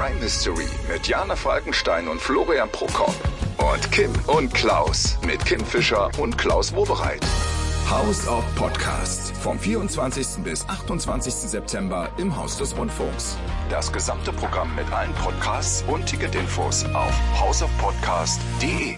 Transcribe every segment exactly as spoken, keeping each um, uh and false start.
Crime Mystery mit Jana Falkenstein und Florian Prokop. Und Kim und Klaus mit Kim Fischer und Klaus Wobereit. House of Podcast. Vom vierundzwanzigsten bis achtundzwanzigsten September im Haus des Rundfunks. Das gesamte Programm mit allen Podcasts und Ticketinfos auf houseofpodcast punkt de.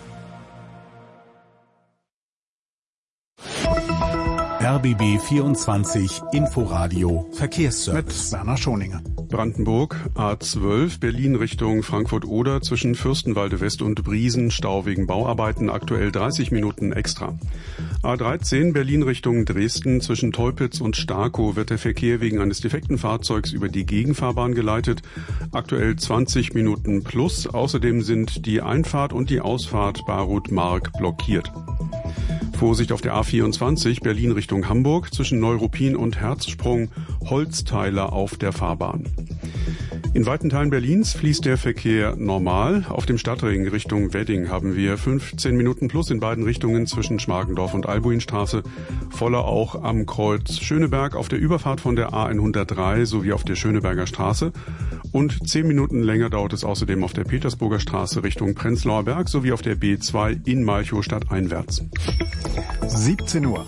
R B B vierundzwanzig Inforadio Verkehrsservice. Mit Werner Schoninger. Brandenburg, A zwölf, Berlin Richtung Frankfurt-Oder zwischen Fürstenwalde West und Briesen, Stau wegen Bauarbeiten, aktuell dreißig Minuten extra. A dreizehn, Berlin Richtung Dresden, zwischen Teupitz und Starkow wird der Verkehr wegen eines defekten Fahrzeugs über die Gegenfahrbahn geleitet, aktuell zwanzig Minuten plus. Außerdem sind die Einfahrt und die Ausfahrt Barut-Mark blockiert. Vorsicht auf der A vierundzwanzig, Berlin Richtung Hamburg, zwischen Neuruppin und Herzsprung, Holzteiler auf der Fahrbahn. In weiten Teilen Berlins fließt der Verkehr normal. Auf dem Stadtring Richtung Wedding haben wir fünfzehn Minuten plus in beiden Richtungen zwischen Schmargendorf und Albuinstraße. Voller auch am Kreuz Schöneberg auf der Überfahrt von der A hundertdrei sowie auf der Schöneberger Straße. Und zehn Minuten länger dauert es außerdem auf der Petersburger Straße Richtung Prenzlauer Berg sowie auf der B zwei in Malchow stadteinwärts. siebzehn Uhr.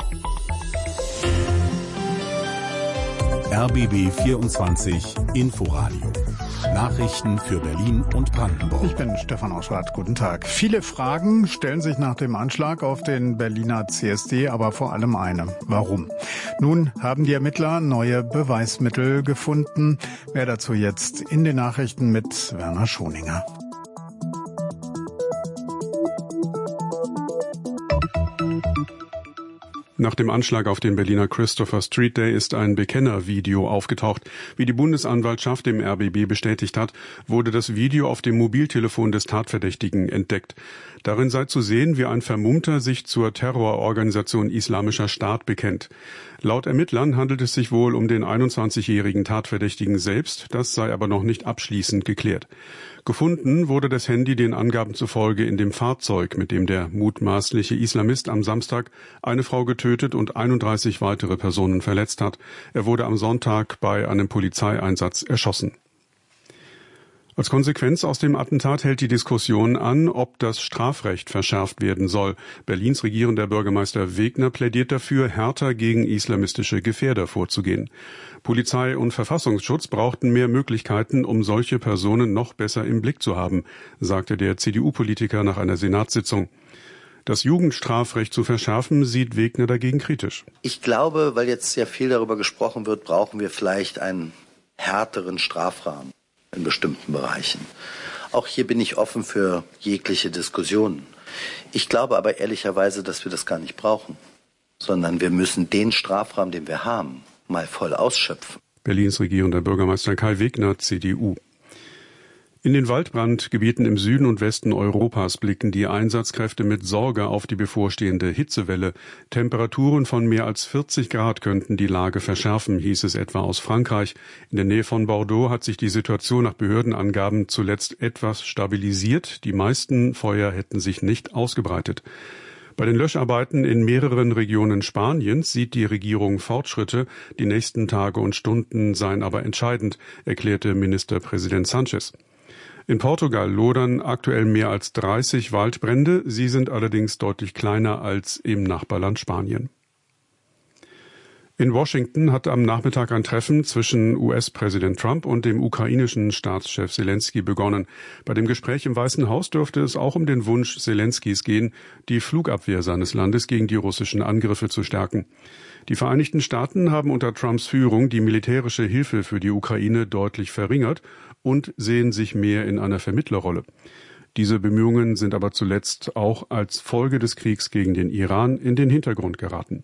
R B B vierundzwanzig Inforadio. Nachrichten für Berlin und Brandenburg. Ich bin Stefan Oschwart. Guten Tag. Viele Fragen stellen sich nach dem Anschlag auf den Berliner C S D, aber vor allem eine. Warum? Nun haben die Ermittler neue Beweismittel gefunden. Mehr dazu jetzt in den Nachrichten mit Werner Schoninger. Nach dem Anschlag auf den Berliner Christopher Street Day ist ein Bekennervideo aufgetaucht. Wie die Bundesanwaltschaft dem R B B bestätigt hat, wurde das Video auf dem Mobiltelefon des Tatverdächtigen entdeckt. Darin sei zu sehen, wie ein Vermummter sich zur Terrororganisation Islamischer Staat bekennt. Laut Ermittlern handelt es sich wohl um den einundzwanzigjährigen Tatverdächtigen selbst, das sei aber noch nicht abschließend geklärt. Gefunden wurde das Handy den Angaben zufolge in dem Fahrzeug, mit dem der mutmaßliche Islamist am Samstag eine Frau getötet und einunddreißig weitere Personen verletzt hat. Er wurde am Sonntag bei einem Polizeieinsatz erschossen. Als Konsequenz aus dem Attentat hält die Diskussion an, ob das Strafrecht verschärft werden soll. Berlins regierender Bürgermeister Wegner plädiert dafür, härter gegen islamistische Gefährder vorzugehen. Polizei und Verfassungsschutz brauchten mehr Möglichkeiten, um solche Personen noch besser im Blick zu haben, sagte der C D U-Politiker nach einer Senatssitzung. Das Jugendstrafrecht zu verschärfen, sieht Wegner dagegen kritisch. Ich glaube, weil jetzt sehr viel darüber gesprochen wird, brauchen wir vielleicht einen härteren Strafrahmen in bestimmten Bereichen. Auch hier bin ich offen für jegliche Diskussionen. Ich glaube aber ehrlicherweise, dass wir das gar nicht brauchen, sondern wir müssen den Strafrahmen, den wir haben, mal voll ausschöpfen. Berlins regierender Bürgermeister Kai Wegner, C D U. In den Waldbrandgebieten im Süden und Westen Europas blicken die Einsatzkräfte mit Sorge auf die bevorstehende Hitzewelle. Temperaturen von mehr als vierzig Grad könnten die Lage verschärfen, hieß es etwa aus Frankreich. In der Nähe von Bordeaux hat sich die Situation nach Behördenangaben zuletzt etwas stabilisiert. Die meisten Feuer hätten sich nicht ausgebreitet. Bei den Löscharbeiten in mehreren Regionen Spaniens sieht die Regierung Fortschritte. Die nächsten Tage und Stunden seien aber entscheidend, erklärte Ministerpräsident Sánchez. In Portugal lodern aktuell mehr als dreißig Waldbrände. Sie sind allerdings deutlich kleiner als im Nachbarland Spanien. In Washington hat am Nachmittag ein Treffen zwischen U S-Präsident Trump und dem ukrainischen Staatschef Selenskyj begonnen. Bei dem Gespräch im Weißen Haus dürfte es auch um den Wunsch Selenskys gehen, die Flugabwehr seines Landes gegen die russischen Angriffe zu stärken. Die Vereinigten Staaten haben unter Trumps Führung die militärische Hilfe für die Ukraine deutlich verringert und sehen sich mehr in einer Vermittlerrolle. Diese Bemühungen sind aber zuletzt auch als Folge des Kriegs gegen den Iran in den Hintergrund geraten.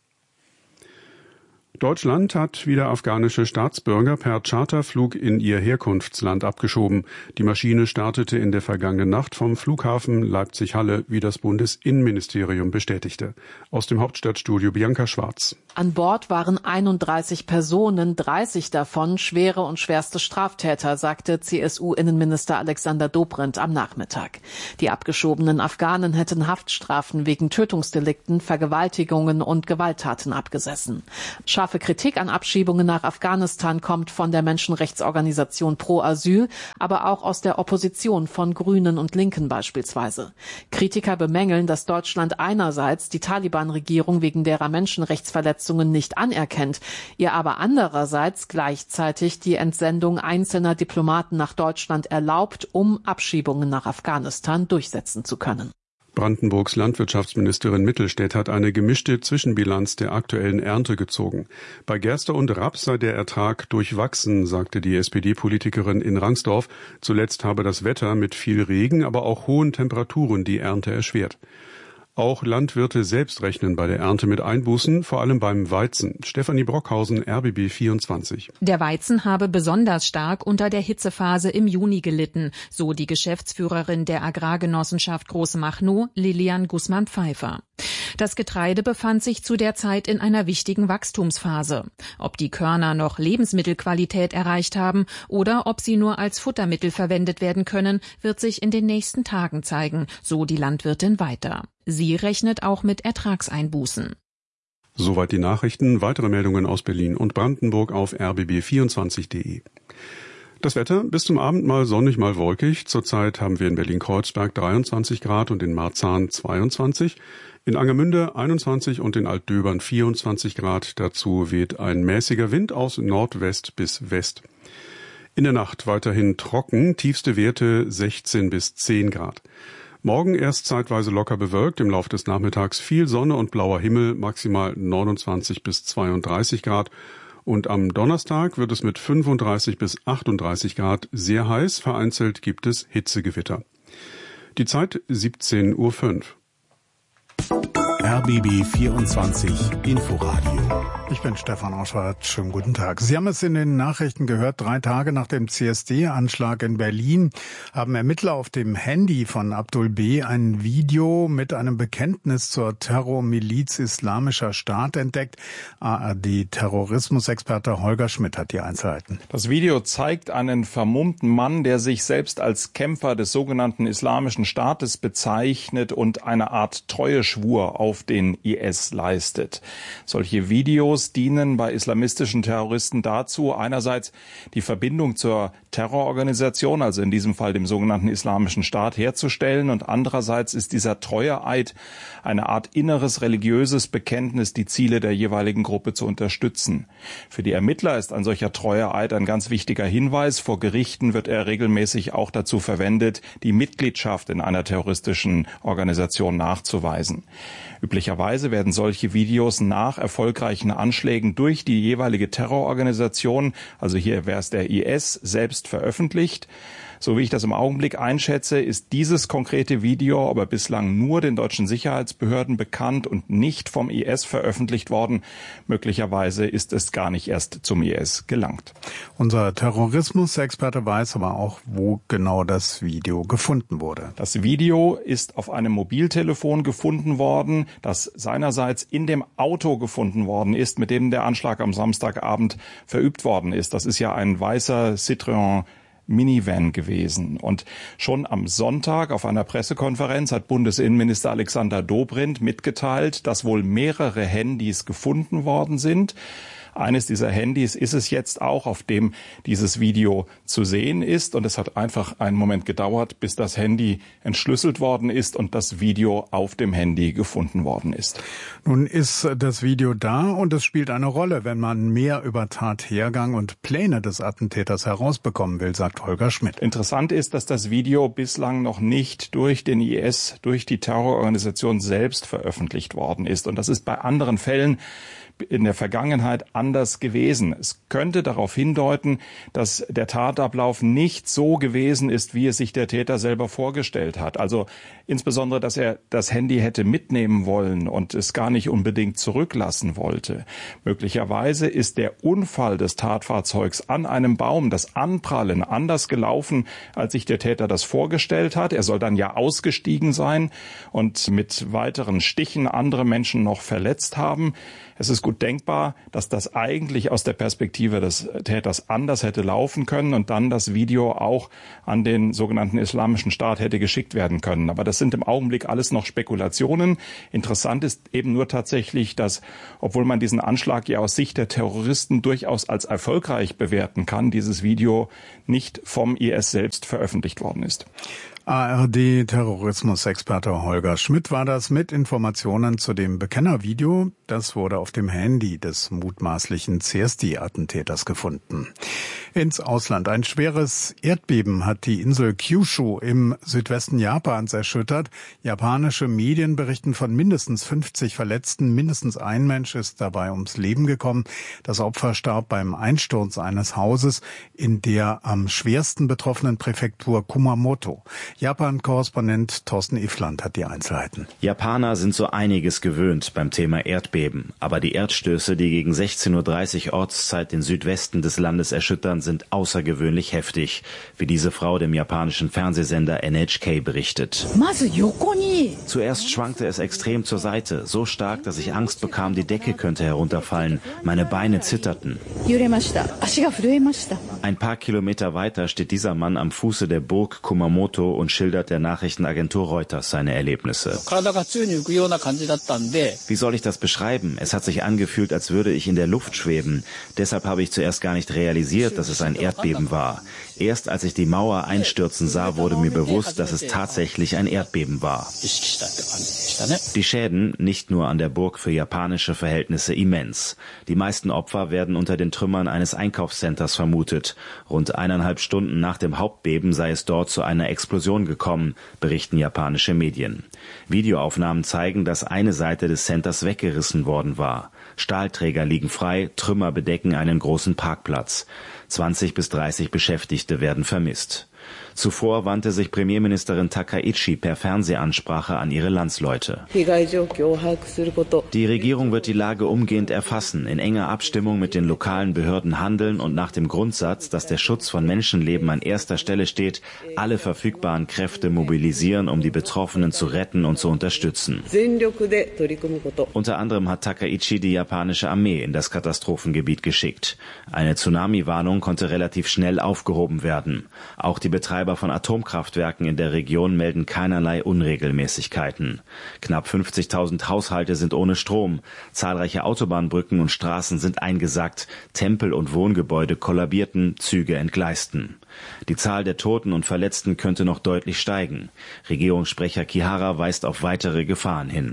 Deutschland hat wieder afghanische Staatsbürger per Charterflug in ihr Herkunftsland abgeschoben. Die Maschine startete in der vergangenen Nacht vom Flughafen Leipzig-Halle, wie das Bundesinnenministerium bestätigte. Aus dem Hauptstadtstudio Bianca Schwarz. An Bord waren einunddreißig Personen, dreißig davon schwere und schwerste Straftäter, sagte C S U-Innenminister Alexander Dobrindt am Nachmittag. Die abgeschobenen Afghanen hätten Haftstrafen wegen Tötungsdelikten, Vergewaltigungen und Gewalttaten abgesessen. Scharfe Kritik an Abschiebungen nach Afghanistan kommt von der Menschenrechtsorganisation Pro Asyl, aber auch aus der Opposition von Grünen und Linken beispielsweise. Kritiker bemängeln, dass Deutschland einerseits die Taliban-Regierung wegen derer Menschenrechtsverletzungen nicht anerkennt, ihr aber andererseits gleichzeitig die Entsendung einzelner Diplomaten nach Deutschland erlaubt, um Abschiebungen nach Afghanistan durchsetzen zu können. Brandenburgs Landwirtschaftsministerin Mittelstädt hat eine gemischte Zwischenbilanz der aktuellen Ernte gezogen. Bei Gerste und Raps sei der Ertrag durchwachsen, sagte die S P D-Politikerin in Rangsdorf. Zuletzt habe das Wetter mit viel Regen, aber auch hohen Temperaturen die Ernte erschwert. Auch Landwirte selbst rechnen bei der Ernte mit Einbußen, vor allem beim Weizen. Stefanie Brockhausen, R B B vierundzwanzig. Der Weizen habe besonders stark unter der Hitzephase im Juni gelitten, so die Geschäftsführerin der Agrargenossenschaft Großmachnow, Lilian Gußmann-Pfeiffer. Das Getreide befand sich zu der Zeit in einer wichtigen Wachstumsphase. Ob die Körner noch Lebensmittelqualität erreicht haben oder ob sie nur als Futtermittel verwendet werden können, wird sich in den nächsten Tagen zeigen, so die Landwirtin weiter. Sie rechnet auch mit Ertragseinbußen. Soweit die Nachrichten. Weitere Meldungen aus Berlin und Brandenburg auf r b b vierundzwanzig punkt de. Das Wetter bis zum Abend mal sonnig, mal wolkig. Zurzeit haben wir in Berlin-Kreuzberg dreiundzwanzig Grad und in Marzahn zweiundzwanzig, in Angermünde einundzwanzig und in Altdöbern vierundzwanzig Grad. Dazu weht ein mäßiger Wind aus Nordwest bis West. In der Nacht weiterhin trocken, tiefste Werte sechzehn bis zehn Grad. Morgen erst zeitweise locker bewölkt, im Laufe des Nachmittags viel Sonne und blauer Himmel, maximal neunundzwanzig bis zweiunddreißig Grad. Und am Donnerstag wird es mit fünfunddreißig bis achtunddreißig Grad sehr heiß, vereinzelt gibt es Hitzegewitter. Die Zeit siebzehn Uhr fünf. R B B vierundzwanzig Inforadio. Ich bin Stefan Oschwart. Schönen guten Tag. Sie haben es in den Nachrichten gehört. Drei Tage nach dem C S D-Anschlag in Berlin haben Ermittler auf dem Handy von Abdul B. ein Video mit einem Bekenntnis zur Terrormiliz Islamischer Staat entdeckt. A R D-Terrorismusexperte Holger Schmidt hat die Einzelheiten. Das Video zeigt einen vermummten Mann, der sich selbst als Kämpfer des sogenannten Islamischen Staates bezeichnet und eine Art Treueschwur auf den I S leistet. Solche Videos dienen bei islamistischen Terroristen dazu, einerseits die Verbindung zur Terrororganisation, also in diesem Fall dem sogenannten Islamischen Staat, herzustellen, und andererseits ist dieser Treueeid eine Art inneres religiöses Bekenntnis, die Ziele der jeweiligen Gruppe zu unterstützen. Für die Ermittler ist ein solcher Treueeid ein ganz wichtiger Hinweis. Vor Gerichten wird er regelmäßig auch dazu verwendet, die Mitgliedschaft in einer terroristischen Organisation nachzuweisen. Üblicherweise werden solche Videos nach erfolgreichen Anschlägen durch die jeweilige Terrororganisation, also hier wäre es der I S, selbst veröffentlicht. So wie ich das im Augenblick einschätze, ist dieses konkrete Video aber bislang nur den deutschen Sicherheitsbehörden bekannt und nicht vom I S veröffentlicht worden. Möglicherweise ist es gar nicht erst zum I S gelangt. Unser Terrorismusexperte weiß aber auch, wo genau das Video gefunden wurde. Das Video ist auf einem Mobiltelefon gefunden worden, das seinerseits in dem Auto gefunden worden ist, mit dem der Anschlag am Samstagabend verübt worden ist. Das ist ja ein weißer Citroën Minivan gewesen. Und schon am Sonntag auf einer Pressekonferenz hat Bundesinnenminister Alexander Dobrindt mitgeteilt, dass wohl mehrere Handys gefunden worden sind. Eines dieser Handys ist es jetzt auch, auf dem dieses Video zu sehen ist. Und es hat einfach einen Moment gedauert, bis das Handy entschlüsselt worden ist und das Video auf dem Handy gefunden worden ist. Nun ist das Video da und es spielt eine Rolle, wenn man mehr über Tathergang und Pläne des Attentäters herausbekommen will, sagt Holger Schmidt. Interessant ist, dass das Video bislang noch nicht durch den I S, durch die Terrororganisation selbst veröffentlicht worden ist. Und das ist bei anderen Fällen in der Vergangenheit anders gewesen. Es könnte darauf hindeuten, dass der Tatablauf nicht so gewesen ist, wie es sich der Täter selber vorgestellt hat. Also insbesondere, dass er das Handy hätte mitnehmen wollen und es gar nicht unbedingt zurücklassen wollte. Möglicherweise ist der Unfall des Tatfahrzeugs an einem Baum, das Anprallen, anders gelaufen, als sich der Täter das vorgestellt hat. Er soll dann ja ausgestiegen sein und mit weiteren Stichen andere Menschen noch verletzt haben. Es ist gut denkbar, dass das eigentlich aus der Perspektive des Täters anders hätte laufen können und dann das Video auch an den sogenannten Islamischen Staat hätte geschickt werden können. Aber das sind im Augenblick alles noch Spekulationen. Interessant ist eben nur tatsächlich, dass, obwohl man diesen Anschlag ja aus Sicht der Terroristen durchaus als erfolgreich bewerten kann, dieses Video nicht vom I S selbst veröffentlicht worden ist. A R D-Terrorismusexperte Holger Schmidt war das mit Informationen zu dem Bekennervideo. Das wurde auf dem Handy des mutmaßlichen C S D-Attentäters gefunden. Ins Ausland. Ein schweres Erdbeben hat die Insel Kyushu im Südwesten Japans erschüttert. Japanische Medien berichten von mindestens fünfzig Verletzten. Mindestens ein Mensch ist dabei ums Leben gekommen. Das Opfer starb beim Einsturz eines Hauses in der am schwersten betroffenen Präfektur Kumamoto. Japan-Korrespondent Thorsten Ifland hat die Einzelheiten. Japaner sind so einiges gewöhnt beim Thema Erdbeben. Aber die Erdstöße, die gegen sechzehn Uhr dreißig Ortszeit den Südwesten des Landes erschüttern, sind außergewöhnlich heftig, wie diese Frau dem japanischen Fernsehsender N H K berichtet. Zuerst schwankte es extrem zur Seite, so stark, dass ich Angst bekam, die Decke könnte herunterfallen. Meine Beine zitterten. Ein paar Kilometer weiter steht dieser Mann am Fuße der Burg Kumamoto und schildert der Nachrichtenagentur Reuters seine Erlebnisse. Wie soll ich das beschreiben? Es hat sich angefühlt, als würde ich in der Luft schweben. Deshalb habe ich zuerst gar nicht realisiert, dass es ein Erdbeben war. Erst als ich die Mauer einstürzen sah, wurde mir bewusst, dass es tatsächlich ein Erdbeben war. Die Schäden, nicht nur an der Burg, für japanische Verhältnisse immens. Die meisten Opfer werden unter den Trümmern eines Einkaufscenters vermutet. Rund eineinhalb Stunden nach dem Hauptbeben sei es dort zu einer Explosion gekommen, berichten japanische Medien. Videoaufnahmen zeigen, dass eine Seite des Centers weggerissen worden war. Stahlträger liegen frei, Trümmer bedecken einen großen Parkplatz. zwanzig bis dreißig Beschäftigte werden vermisst. Zuvor wandte sich Premierministerin Takaichi per Fernsehansprache an ihre Landsleute. Die Regierung wird die Lage umgehend erfassen, in enger Abstimmung mit den lokalen Behörden handeln und nach dem Grundsatz, dass der Schutz von Menschenleben an erster Stelle steht, alle verfügbaren Kräfte mobilisieren, um die Betroffenen zu retten und zu unterstützen. Unter anderem hat Takaichi die japanische Armee in das Katastrophengebiet geschickt. Eine Tsunami-Warnung konnte relativ schnell aufgehoben werden. Auch die Betreiber von Atomkraftwerken in der Region melden keinerlei Unregelmäßigkeiten. Knapp fünfzigtausend Haushalte sind ohne Strom. Zahlreiche Autobahnbrücken und Straßen sind eingesackt. Tempel und Wohngebäude kollabierten, Züge entgleisten. Die Zahl der Toten und Verletzten könnte noch deutlich steigen. Regierungssprecher Kihara weist auf weitere Gefahren hin.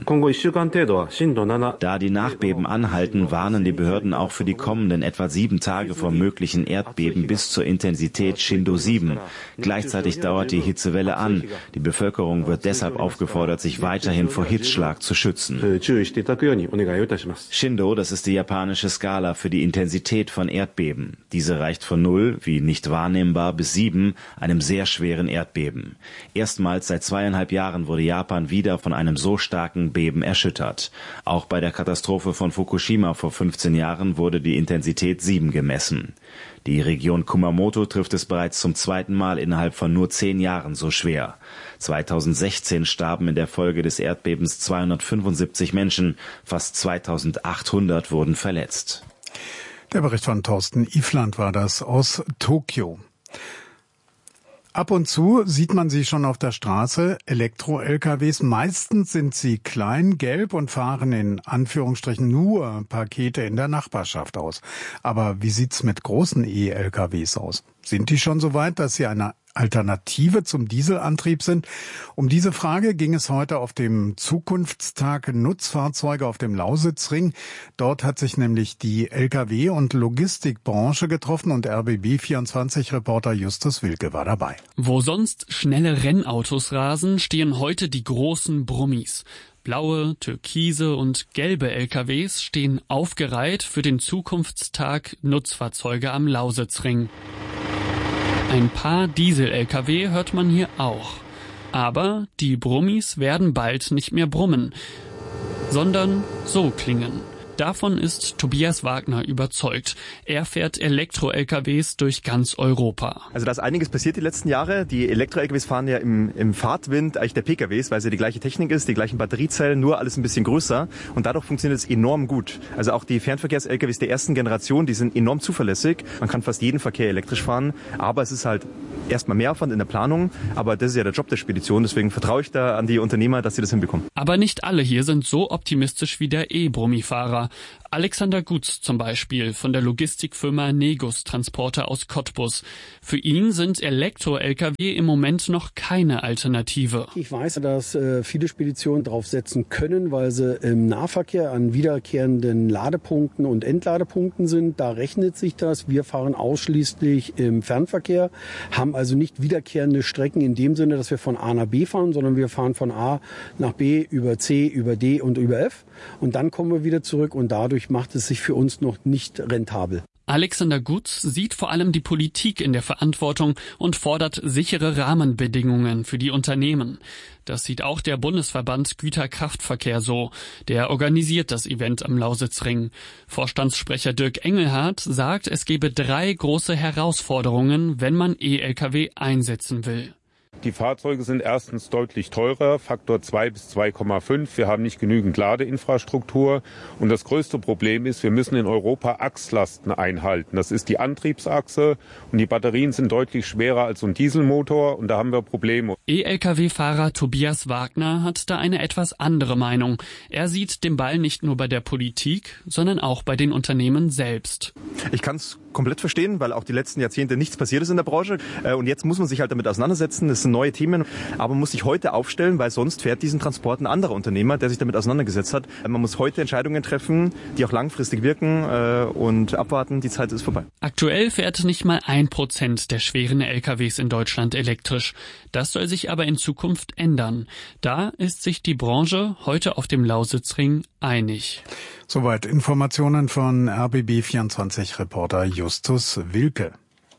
Da die Nachbeben anhalten, warnen die Behörden auch für die kommenden etwa sieben Tage vor möglichen Erdbeben bis zur Intensität Shindo sieben. Gleichzeitig dauert die Hitzewelle an. Die Bevölkerung wird deshalb aufgefordert, sich weiterhin vor Hitzschlag zu schützen. Shindo, das ist die japanische Skala für die Intensität von Erdbeben. Diese reicht von null, wie nicht wahrnehmbar, bis sieben, einem sehr schweren Erdbeben. Erstmals seit zweieinhalb Jahren wurde Japan wieder von einem so starken Beben erschüttert. Auch bei der Katastrophe von Fukushima vor fünfzehn Jahren wurde die Intensität sieben gemessen. Die Region Kumamoto trifft es bereits zum zweiten Mal innerhalb von nur zehn Jahren so schwer. zweitausendsechzehn starben in der Folge des Erdbebens zweihundertfünfundsiebzig Menschen, fast zweitausendachthundert wurden verletzt. Der Bericht von Thorsten Ifland war das aus Tokio. Ab und zu sieht man sie schon auf der Straße, Elektro-L K Ws. Meistens sind sie klein, gelb und fahren in Anführungsstrichen nur Pakete in der Nachbarschaft aus. Aber wie sieht's mit großen E-L K Ws aus? Sind die schon so weit, dass sie eine Alternative zum Dieselantrieb sind? Um diese Frage ging es heute auf dem Zukunftstag Nutzfahrzeuge auf dem Lausitzring. Dort hat sich nämlich die L K W- und Logistikbranche getroffen und R B B vierundzwanzig-Reporter Justus Wilke war dabei. Wo sonst schnelle Rennautos rasen, stehen heute die großen Brummis. Blaue, türkise und gelbe L K Ws stehen aufgereiht für den Zukunftstag Nutzfahrzeuge am Lausitzring. Ein paar Diesel-L K W hört man hier auch. Aber die Brummis werden bald nicht mehr brummen, sondern so klingen. Davon ist Tobias Wagner überzeugt. Er fährt Elektro-L K Ws durch ganz Europa. Also da ist einiges passiert die letzten Jahre. Die Elektro-L K Ws fahren ja im, im Fahrtwind eigentlich der P K Ws, weil es ja die gleiche Technik ist, die gleichen Batteriezellen, nur alles ein bisschen größer. Und dadurch funktioniert es enorm gut. Also auch die Fernverkehrs-L K Ws der ersten Generation, die sind enorm zuverlässig. Man kann fast jeden Verkehr elektrisch fahren. Aber es ist halt erstmal Mehraufwand in der Planung. Aber das ist ja der Job der Spedition. Deswegen vertraue ich da an die Unternehmer, dass sie das hinbekommen. Aber nicht alle hier sind so optimistisch wie der E-Brummifahrer. Alexander Gutz zum Beispiel von der Logistikfirma Negus Transporter aus Cottbus. Für ihn sind Elektro-L K W im Moment noch keine Alternative. Ich weiß, dass äh, viele Speditionen drauf setzen können, weil sie im Nahverkehr an wiederkehrenden Ladepunkten und Entladepunkten sind. Da rechnet sich das. Wir fahren ausschließlich im Fernverkehr, haben also nicht wiederkehrende Strecken in dem Sinne, dass wir von A nach B fahren, sondern wir fahren von A nach B über C, über D und über F. Und dann kommen wir wieder zurück und dadurch macht es sich für uns noch nicht rentabel. Alexander Gutz sieht vor allem die Politik in der Verantwortung und fordert sichere Rahmenbedingungen für die Unternehmen. Das sieht auch der Bundesverband Güterkraftverkehr so. Der organisiert das Event am Lausitzring. Vorstandssprecher Dirk Engelhardt sagt, es gebe drei große Herausforderungen, wenn man E-L K W einsetzen will. Die Fahrzeuge sind erstens deutlich teurer, Faktor zwei bis zwei Komma fünf. Wir haben nicht genügend Ladeinfrastruktur. Und das größte Problem ist, wir müssen in Europa Achslasten einhalten. Das ist die Antriebsachse und die Batterien sind deutlich schwerer als ein Dieselmotor und da haben wir Probleme. E-L K W-Fahrer Tobias Wagner hat da eine etwas andere Meinung. Er sieht den Ball nicht nur bei der Politik, sondern auch bei den Unternehmen selbst. Ich kann es komplett verstehen, weil auch die letzten Jahrzehnte nichts passiert ist in der Branche. Und jetzt muss man sich halt damit auseinandersetzen. Das sind neue Themen. Aber man muss sich heute aufstellen, weil sonst fährt diesen Transport ein anderer Unternehmer, der sich damit auseinandergesetzt hat. Man muss heute Entscheidungen treffen, die auch langfristig wirken und abwarten. Die Zeit ist vorbei. Aktuell fährt nicht mal ein Prozent der schweren L K Ws in Deutschland elektrisch. Das soll sich aber in Zukunft ändern. Da ist sich die Branche heute auf dem Lausitzring einig. Soweit Informationen von R B B vierundzwanzig-Reporter Justus Wilke.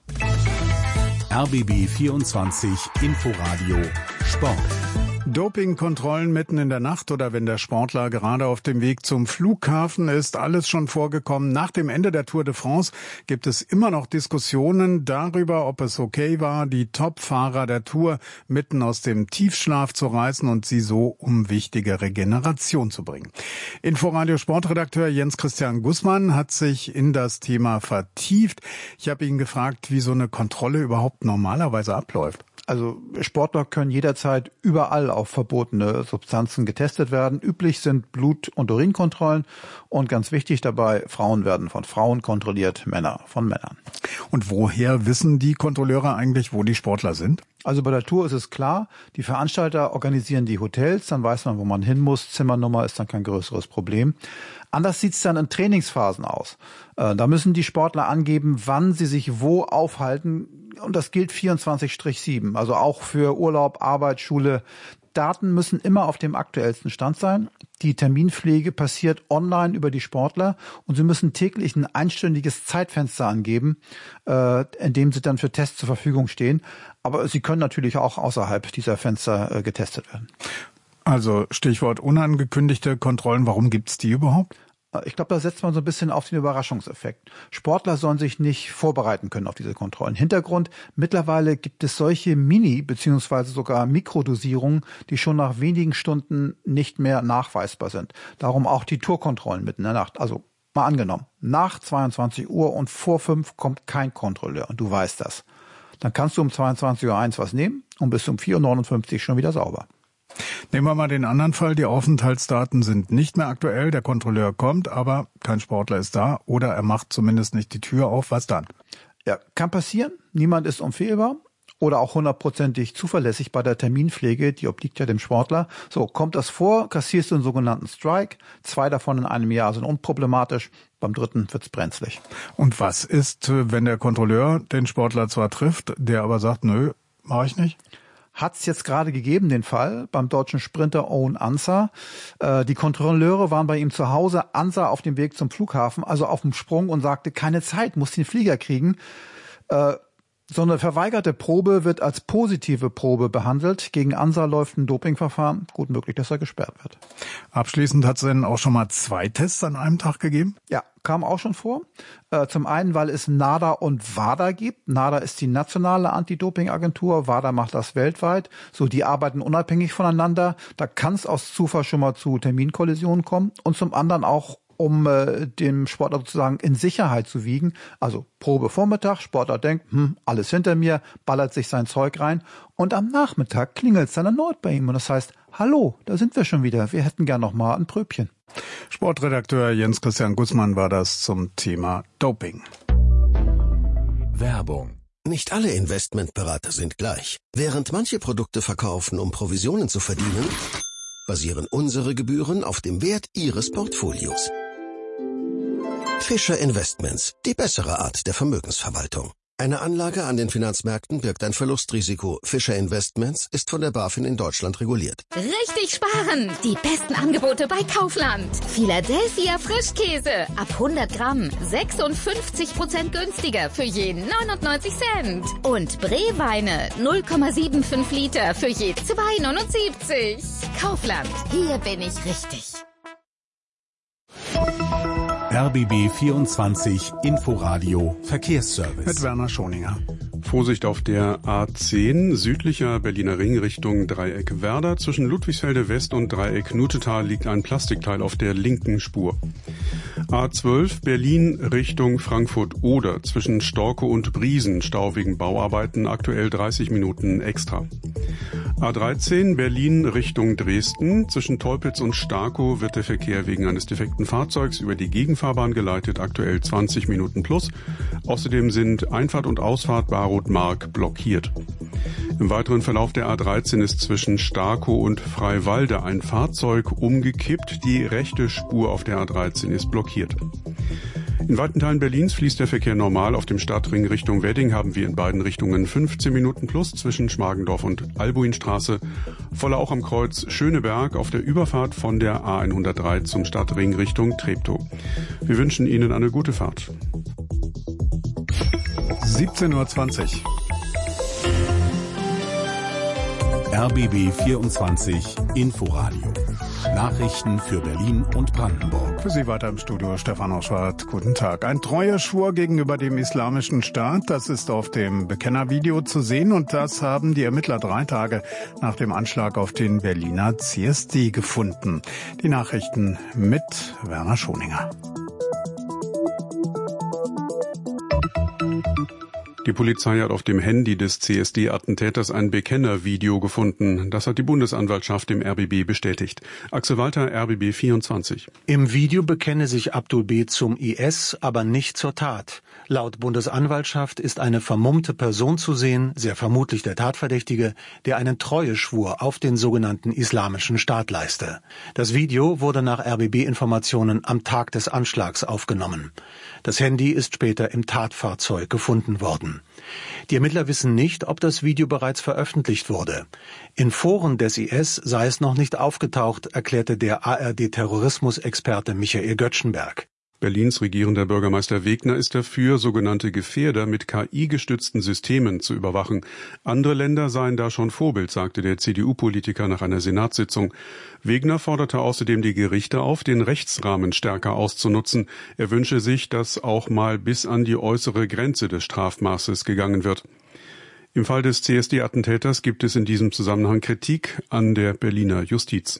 R B B vierundzwanzig Inforadio Sport. Dopingkontrollen mitten in der Nacht oder wenn der Sportler gerade auf dem Weg zum Flughafen ist, alles schon vorgekommen. Nach dem Ende der Tour de France gibt es immer noch Diskussionen darüber, ob es okay war, die Top-Fahrer der Tour mitten aus dem Tiefschlaf zu reißen und sie so um wichtige Regeneration zu bringen. Inforadio Sportredakteur Jens Christian Gussmann hat sich in das Thema vertieft. Ich habe ihn gefragt, wie so eine Kontrolle überhaupt normalerweise abläuft. Also Sportler können jederzeit überall auf verbotene Substanzen getestet werden. Üblich sind Blut- und Urinkontrollen und ganz wichtig dabei, Frauen werden von Frauen kontrolliert, Männer von Männern. Und woher wissen die Kontrolleure eigentlich, wo die Sportler sind? Also bei der Tour ist es klar, die Veranstalter organisieren die Hotels, dann weiß man, wo man hin muss, Zimmernummer ist dann kein größeres Problem. Anders sieht's dann in Trainingsphasen aus. Äh, da müssen die Sportler angeben, wann sie sich wo aufhalten und das gilt vierundzwanzig sieben, also auch für Urlaub, Arbeit, Schule. Daten müssen immer auf dem aktuellsten Stand sein. Die Terminpflege passiert online über die Sportler und sie müssen täglich ein einstündiges Zeitfenster angeben, äh, in dem sie dann für Tests zur Verfügung stehen. Aber sie können natürlich auch außerhalb dieser Fenster äh, getestet werden. Also Stichwort unangekündigte Kontrollen, warum gibt's die überhaupt? Ich glaube, da setzt man so ein bisschen auf den Überraschungseffekt. Sportler sollen sich nicht vorbereiten können auf diese Kontrollen. Hintergrund, mittlerweile gibt es solche Mini- bzw. sogar Mikrodosierungen, die schon nach wenigen Stunden nicht mehr nachweisbar sind. Darum auch die Tourkontrollen mitten in der Nacht. Also mal angenommen, nach zweiundzwanzig Uhr und vor fünf kommt kein Kontrolleur und du weißt das. Dann kannst du um zweiundzwanzig Uhr eins was nehmen und bis um vier Uhr neunundfünfzig schon wieder sauber. Nehmen wir mal den anderen Fall. Die Aufenthaltsdaten sind nicht mehr aktuell. Der Kontrolleur kommt, aber kein Sportler ist da oder er macht zumindest nicht die Tür auf. Was dann? Ja, kann passieren. Niemand ist unfehlbar oder auch hundertprozentig zuverlässig bei der Terminpflege. Die obliegt ja dem Sportler. So, kommt das vor, kassierst du einen sogenannten Strike. Zwei davon in einem Jahr sind unproblematisch. Beim dritten wird's brenzlig. Und was ist, wenn der Kontrolleur den Sportler zwar trifft, der aber sagt, nö, mach ich nicht? Hat's jetzt gerade gegeben, den Fall, beim deutschen Sprinter Owen Ansah. Äh, die Kontrolleure waren bei ihm zu Hause, Ansah auf dem Weg zum Flughafen, also auf dem Sprung und sagte, keine Zeit, muss den Flieger kriegen. Äh, So eine verweigerte Probe wird als positive Probe behandelt. Gegen Ansa läuft ein Dopingverfahren. Gut möglich, dass er gesperrt wird. Abschließend hat es denn auch schon mal zwei Tests an einem Tag gegeben? Ja, kam auch schon vor. Äh, zum einen, weil es NADA und WADA gibt. NADA ist die nationale Anti-Doping-Agentur, WADA macht das weltweit. So, die arbeiten unabhängig voneinander. Da kann es aus Zufall schon mal zu Terminkollisionen kommen. Und zum anderen auch, um äh, dem Sportler sozusagen in Sicherheit zu wiegen. Also Probe Vormittag, Sportler denkt, hm, alles hinter mir, ballert sich sein Zeug rein und am Nachmittag klingelt es dann erneut bei ihm und das heißt, hallo, da sind wir schon wieder, wir hätten gern noch mal ein Pröbchen. Sportredakteur Jens Christian Gussmann war das zum Thema Doping. Werbung. Nicht alle Investmentberater sind gleich. Während manche Produkte verkaufen, um Provisionen zu verdienen, basieren unsere Gebühren auf dem Wert Ihres Portfolios. Fischer Investments, die bessere Art der Vermögensverwaltung. Eine Anlage an den Finanzmärkten birgt ein Verlustrisiko. Fischer Investments ist von der BaFin in Deutschland reguliert. Richtig sparen! Die besten Angebote bei Kaufland. Philadelphia Frischkäse. Ab hundert Gramm. sechsundfünfzig Prozent günstiger für je neunundneunzig Cent. Und Bree-Weine. null Komma fünfundsiebzig Liter für je zwei neunundsiebzig. Kaufland. Hier bin ich richtig. R B B vierundzwanzig Inforadio Verkehrsservice. Mit Werner Schoninger. Vorsicht auf der A zehn, südlicher Berliner Ring Richtung Dreieck Werder. Zwischen Ludwigsfelde West und Dreieck Nutetal liegt ein Plastikteil auf der linken Spur. A zwölf, Berlin Richtung Frankfurt-Oder. Zwischen Storkow und Briesen, Stau wegen Bauarbeiten, aktuell dreißig Minuten extra. A dreizehn, Berlin Richtung Dresden. Zwischen Teupitz und Starkow wird der Verkehr wegen eines defekten Fahrzeugs über die Gegenfahrbahn geleitet, aktuell zwanzig Minuten plus. Außerdem sind Einfahrt und Ausfahrt Barroth-Mark blockiert. Im weiteren Verlauf der A dreizehn ist zwischen Starkow und Freiwalde ein Fahrzeug umgekippt. Die rechte Spur auf der A dreizehn ist blockiert. In weiten Teilen Berlins fließt der Verkehr normal. Auf dem Stadtring Richtung Wedding haben wir in beiden Richtungen fünfzehn Minuten plus zwischen Schmargendorf und Albuinstraße. Voller auch am Kreuz Schöneberg auf der Überfahrt von der A hundertdrei zum Stadtring Richtung Treptow. Wir wünschen Ihnen eine gute Fahrt. siebzehn Uhr zwanzig. R B B vierundzwanzig Inforadio. Nachrichten für Berlin und Brandenburg. Für Sie weiter im Studio Stefan Oschwart. Guten Tag. Ein treuer Schwur gegenüber dem Islamischen Staat, das ist auf dem Bekennervideo zu sehen und das haben die Ermittler drei Tage nach dem Anschlag auf den Berliner C S D gefunden. Die Nachrichten mit Werner Schoninger. Die Polizei hat auf dem Handy des C S D-Attentäters ein Bekennervideo gefunden. Das hat die Bundesanwaltschaft dem R B B bestätigt. Axel Walter, R B B vierundzwanzig. Im Video bekenne sich Abdul B. zum I S, aber nicht zur Tat. Laut Bundesanwaltschaft ist eine vermummte Person zu sehen, sehr vermutlich der Tatverdächtige, der einen Treueschwur auf den sogenannten Islamischen Staat leiste. Das Video wurde nach R B B-Informationen am Tag des Anschlags aufgenommen. Das Handy ist später im Tatfahrzeug gefunden worden. Die Ermittler wissen nicht, ob das Video bereits veröffentlicht wurde. In Foren des I S sei es noch nicht aufgetaucht, erklärte der A R D-Terrorismusexperte Michael Göttschenberg. Berlins regierender Bürgermeister Wegner ist dafür, sogenannte Gefährder mit K I-gestützten Systemen zu überwachen. Andere Länder seien da schon Vorbild, sagte der C D U-Politiker nach einer Senatssitzung. Wegner forderte außerdem die Gerichte auf, den Rechtsrahmen stärker auszunutzen. Er wünsche sich, dass auch mal bis an die äußere Grenze des Strafmaßes gegangen wird. Im Fall des C S D-Attentäters gibt es in diesem Zusammenhang Kritik an der Berliner Justiz.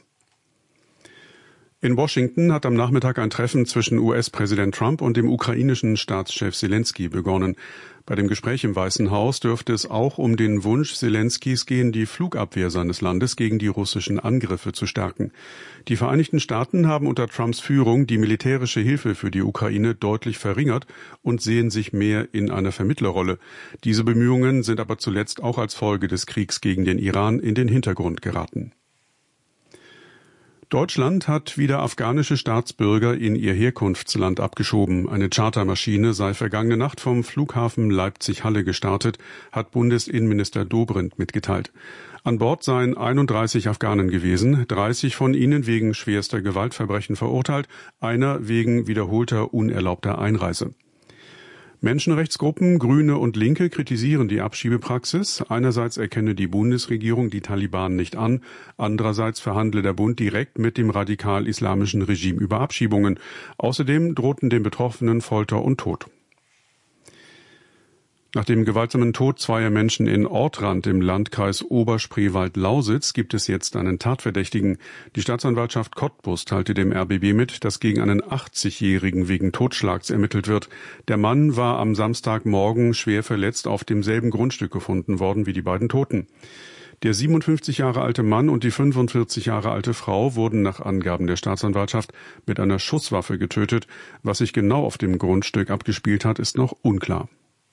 In Washington hat am Nachmittag ein Treffen zwischen U S-Präsident Trump und dem ukrainischen Staatschef Selenskyj begonnen. Bei dem Gespräch im Weißen Haus dürfte es auch um den Wunsch Selenskys gehen, die Flugabwehr seines Landes gegen die russischen Angriffe zu stärken. Die Vereinigten Staaten haben unter Trumps Führung die militärische Hilfe für die Ukraine deutlich verringert und sehen sich mehr in einer Vermittlerrolle. Diese Bemühungen sind aber zuletzt auch als Folge des Kriegs gegen den Iran in den Hintergrund geraten. Deutschland hat wieder afghanische Staatsbürger in ihr Herkunftsland abgeschoben. Eine Chartermaschine sei vergangene Nacht vom Flughafen Leipzig-Halle gestartet, hat Bundesinnenminister Dobrindt mitgeteilt. An Bord seien einunddreißig Afghanen gewesen, dreißig von ihnen wegen schwerster Gewaltverbrechen verurteilt, einer wegen wiederholter unerlaubter Einreise. Menschenrechtsgruppen, Grüne und Linke kritisieren die Abschiebepraxis. Einerseits erkenne die Bundesregierung die Taliban nicht an, andererseits verhandle der Bund direkt mit dem radikal-islamischen Regime über Abschiebungen. Außerdem drohten den Betroffenen Folter und Tod. Nach dem gewaltsamen Tod zweier Menschen in Ortrand im Landkreis Oberspreewald-Lausitz gibt es jetzt einen Tatverdächtigen. Die Staatsanwaltschaft Cottbus teilte dem R B B mit, dass gegen einen achtzigjährigen wegen Totschlags ermittelt wird. Der Mann war am Samstagmorgen schwer verletzt auf demselben Grundstück gefunden worden wie die beiden Toten. Der siebenundfünfzig Jahre alte Mann und die fünfundvierzig Jahre alte Frau wurden nach Angaben der Staatsanwaltschaft mit einer Schusswaffe getötet. Was sich genau auf dem Grundstück abgespielt hat, ist noch unklar.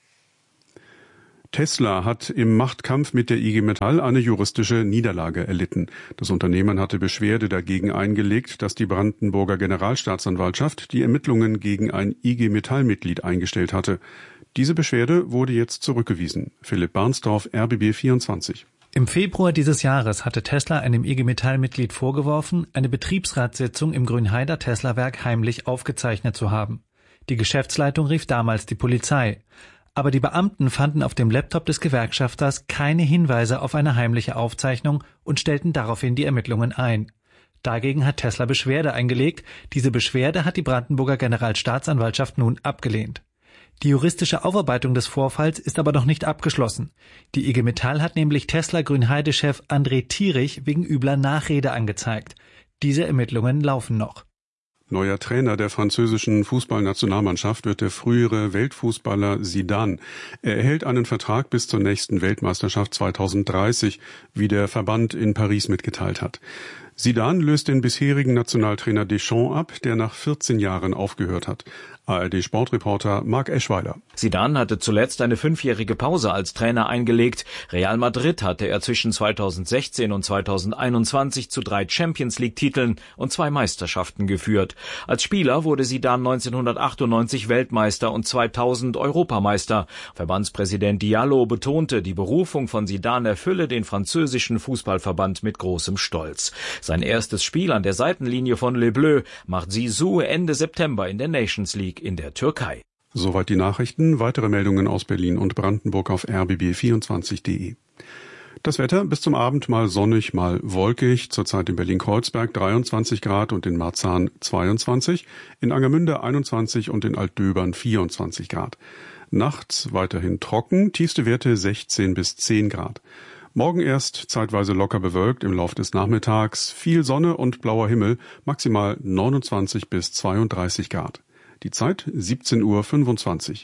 Tesla hat im Machtkampf mit der I G Metall eine juristische Niederlage erlitten. Das Unternehmen hatte Beschwerde dagegen eingelegt, dass die Brandenburger Generalstaatsanwaltschaft die Ermittlungen gegen ein I G Metall-Mitglied eingestellt hatte. Diese Beschwerde wurde jetzt zurückgewiesen. Philipp Barnsdorf, R B B vierundzwanzig. Im Februar dieses Jahres hatte Tesla einem I G Metall-Mitglied vorgeworfen, eine Betriebsratssitzung im Grünheider Tesla-Werk heimlich aufgezeichnet zu haben. Die Geschäftsleitung rief damals die Polizei. Aber die Beamten fanden auf dem Laptop des Gewerkschafters keine Hinweise auf eine heimliche Aufzeichnung und stellten daraufhin die Ermittlungen ein. Dagegen hat Tesla Beschwerde eingelegt. Diese Beschwerde hat die Brandenburger Generalstaatsanwaltschaft nun abgelehnt. Die juristische Aufarbeitung des Vorfalls ist aber noch nicht abgeschlossen. Die I G Metall hat nämlich Tesla-Grünheide-Chef André Thierich wegen übler Nachrede angezeigt. Diese Ermittlungen laufen noch. Neuer Trainer der französischen Fußballnationalmannschaft wird der frühere Weltfußballer Zidane. Er erhält einen Vertrag bis zur nächsten Weltmeisterschaft zweitausenddreißig, wie der Verband in Paris mitgeteilt hat. Zidane löst den bisherigen Nationaltrainer Deschamps ab, der nach vierzehn Jahren aufgehört hat. A R D-Sportreporter Marc Eschweiler. Zidane hatte zuletzt eine fünfjährige Pause als Trainer eingelegt. Real Madrid hatte er zwischen zweitausendsechzehn und zweitausendeinundzwanzig zu drei Champions-League-Titeln und zwei Meisterschaften geführt. Als Spieler wurde Zidane neunzehnhundertachtundneunzig Weltmeister und zweitausend Europameister. Verbandspräsident Diallo betonte, die Berufung von Zidane erfülle den französischen Fußballverband mit großem Stolz. Sein erstes Spiel an der Seitenlinie von Les Bleus macht Zizou Ende September in der Nations League in der Türkei. Soweit die Nachrichten. Weitere Meldungen aus Berlin und Brandenburg auf r b b vierundzwanzig punkt de. Das Wetter bis zum Abend mal sonnig, mal wolkig. Zurzeit in Berlin-Kreuzberg dreiundzwanzig Grad und in Marzahn zweiundzwanzig, in Angermünde einundzwanzig und in Altdöbern vierundzwanzig Grad. Nachts weiterhin trocken, tiefste Werte sechzehn bis zehn Grad. Morgen erst zeitweise locker bewölkt, im Lauf des Nachmittags viel Sonne und blauer Himmel, maximal neunundzwanzig bis zweiunddreißig Grad. Die Zeit siebzehn Uhr fünfundzwanzig.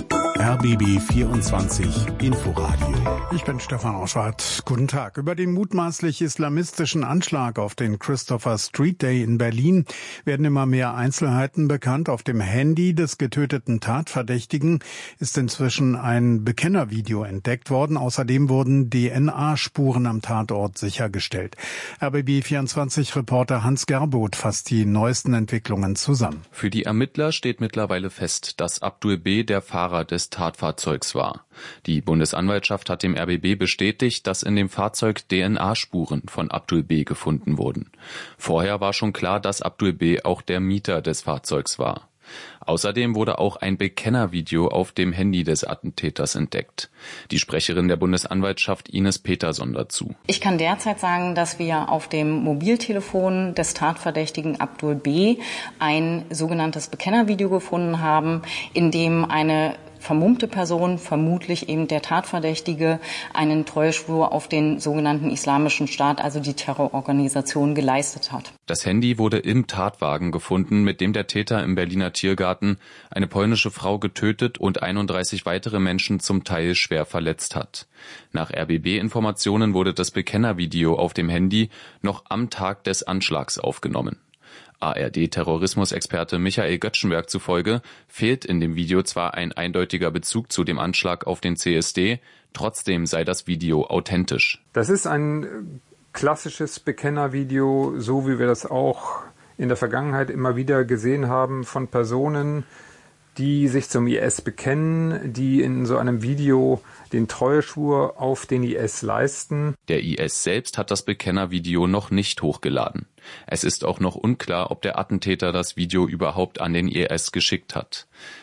R B B vierundzwanzig Inforadio. Ich bin Stefan Oschwart. Guten Tag. Über den mutmaßlich islamistischen Anschlag auf den Christopher Street Day in Berlin werden immer mehr Einzelheiten bekannt. Auf dem Handy des getöteten Tatverdächtigen ist inzwischen ein Bekennervideo entdeckt worden. Außerdem wurden D N A-Spuren am Tatort sichergestellt. R B B vierundzwanzig-Reporter Hans Gerboth fasst die neuesten Entwicklungen zusammen. Für die Ermittler steht mittlerweile fest, dass Abdul B. der Fahrer des Tatfahrzeugs war. Die Bundesanwaltschaft hat dem R B B bestätigt, dass in dem Fahrzeug D N A-Spuren von Abdul B. gefunden wurden. Vorher war schon klar, dass Abdul B. auch der Mieter des Fahrzeugs war. Außerdem wurde auch ein Bekennervideo auf dem Handy des Attentäters entdeckt. Die Sprecherin der Bundesanwaltschaft Ines Peterson dazu. Ich kann derzeit sagen, dass wir auf dem Mobiltelefon des Tatverdächtigen Abdul B. ein sogenanntes Bekennervideo gefunden haben, in dem eine vermummte Person, vermutlich eben der Tatverdächtige, einen Treueschwur auf den sogenannten Islamischen Staat, also die Terrororganisation, geleistet hat. Das Handy wurde im Tatwagen gefunden, mit dem der Täter im Berliner Tiergarten eine polnische Frau getötet und einunddreißig weitere Menschen zum Teil schwer verletzt hat. Nach R B B-Informationen wurde das Bekennervideo auf dem Handy noch am Tag des Anschlags aufgenommen. A R D-Terrorismusexperte Michael Göttschenberg zufolge fehlt in dem Video zwar ein eindeutiger Bezug zu dem Anschlag auf den C S D, trotzdem sei das Video authentisch. Das ist ein klassisches Bekennervideo, so wie wir das auch in der Vergangenheit immer wieder gesehen haben von Personen, die sich zum I S bekennen, die in so einem Video den Treueschwur auf den I S leisten. Der I S selbst hat das Bekennervideo noch nicht hochgeladen. Es ist auch noch unklar, ob der Attentäter das Video überhaupt an den I S geschickt hat.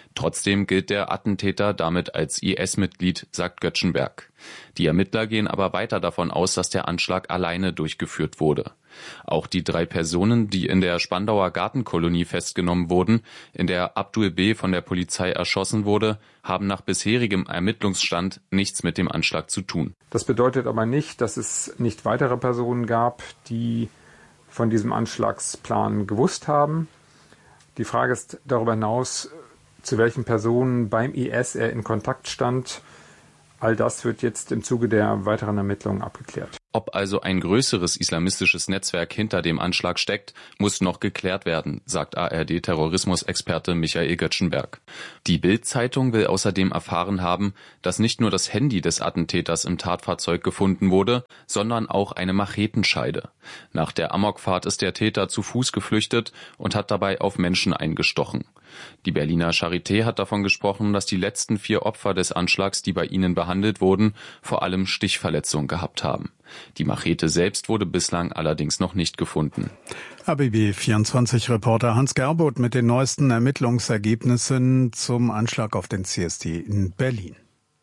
Trotzdem gilt der Attentäter damit als I S-Mitglied, sagt Göttschenberg. Die Ermittler gehen aber weiter davon aus, dass der Anschlag alleine durchgeführt wurde. Auch die drei Personen, die in der Spandauer Gartenkolonie festgenommen wurden, in der Abdul B. von der Polizei erschossen wurde, haben nach bisherigem Ermittlungsstand nichts mit dem Anschlag zu tun. Das bedeutet aber nicht, dass es nicht weitere Personen gab, die von diesem Anschlagsplan gewusst haben. Die Frage ist darüber hinaus, zu welchen Personen beim I S er in Kontakt stand. All das wird jetzt im Zuge der weiteren Ermittlungen abgeklärt. Ob also ein größeres islamistisches Netzwerk hinter dem Anschlag steckt, muss noch geklärt werden, sagt A R D-Terrorismusexperte Michael Göttschenberg. Die Bild-Zeitung will außerdem erfahren haben, dass nicht nur das Handy des Attentäters im Tatfahrzeug gefunden wurde, sondern auch eine Machetenscheide. Nach der Amokfahrt ist der Täter zu Fuß geflüchtet und hat dabei auf Menschen eingestochen. Die Berliner Charité hat davon gesprochen, dass die letzten vier Opfer des Anschlags, die bei ihnen behandelt wurden, vor allem Stichverletzungen gehabt haben. Die Machete selbst wurde bislang allerdings noch nicht gefunden. A B B vierundzwanzig-Reporter Hans Gerboth mit den neuesten Ermittlungsergebnissen zum Anschlag auf den C S D in Berlin.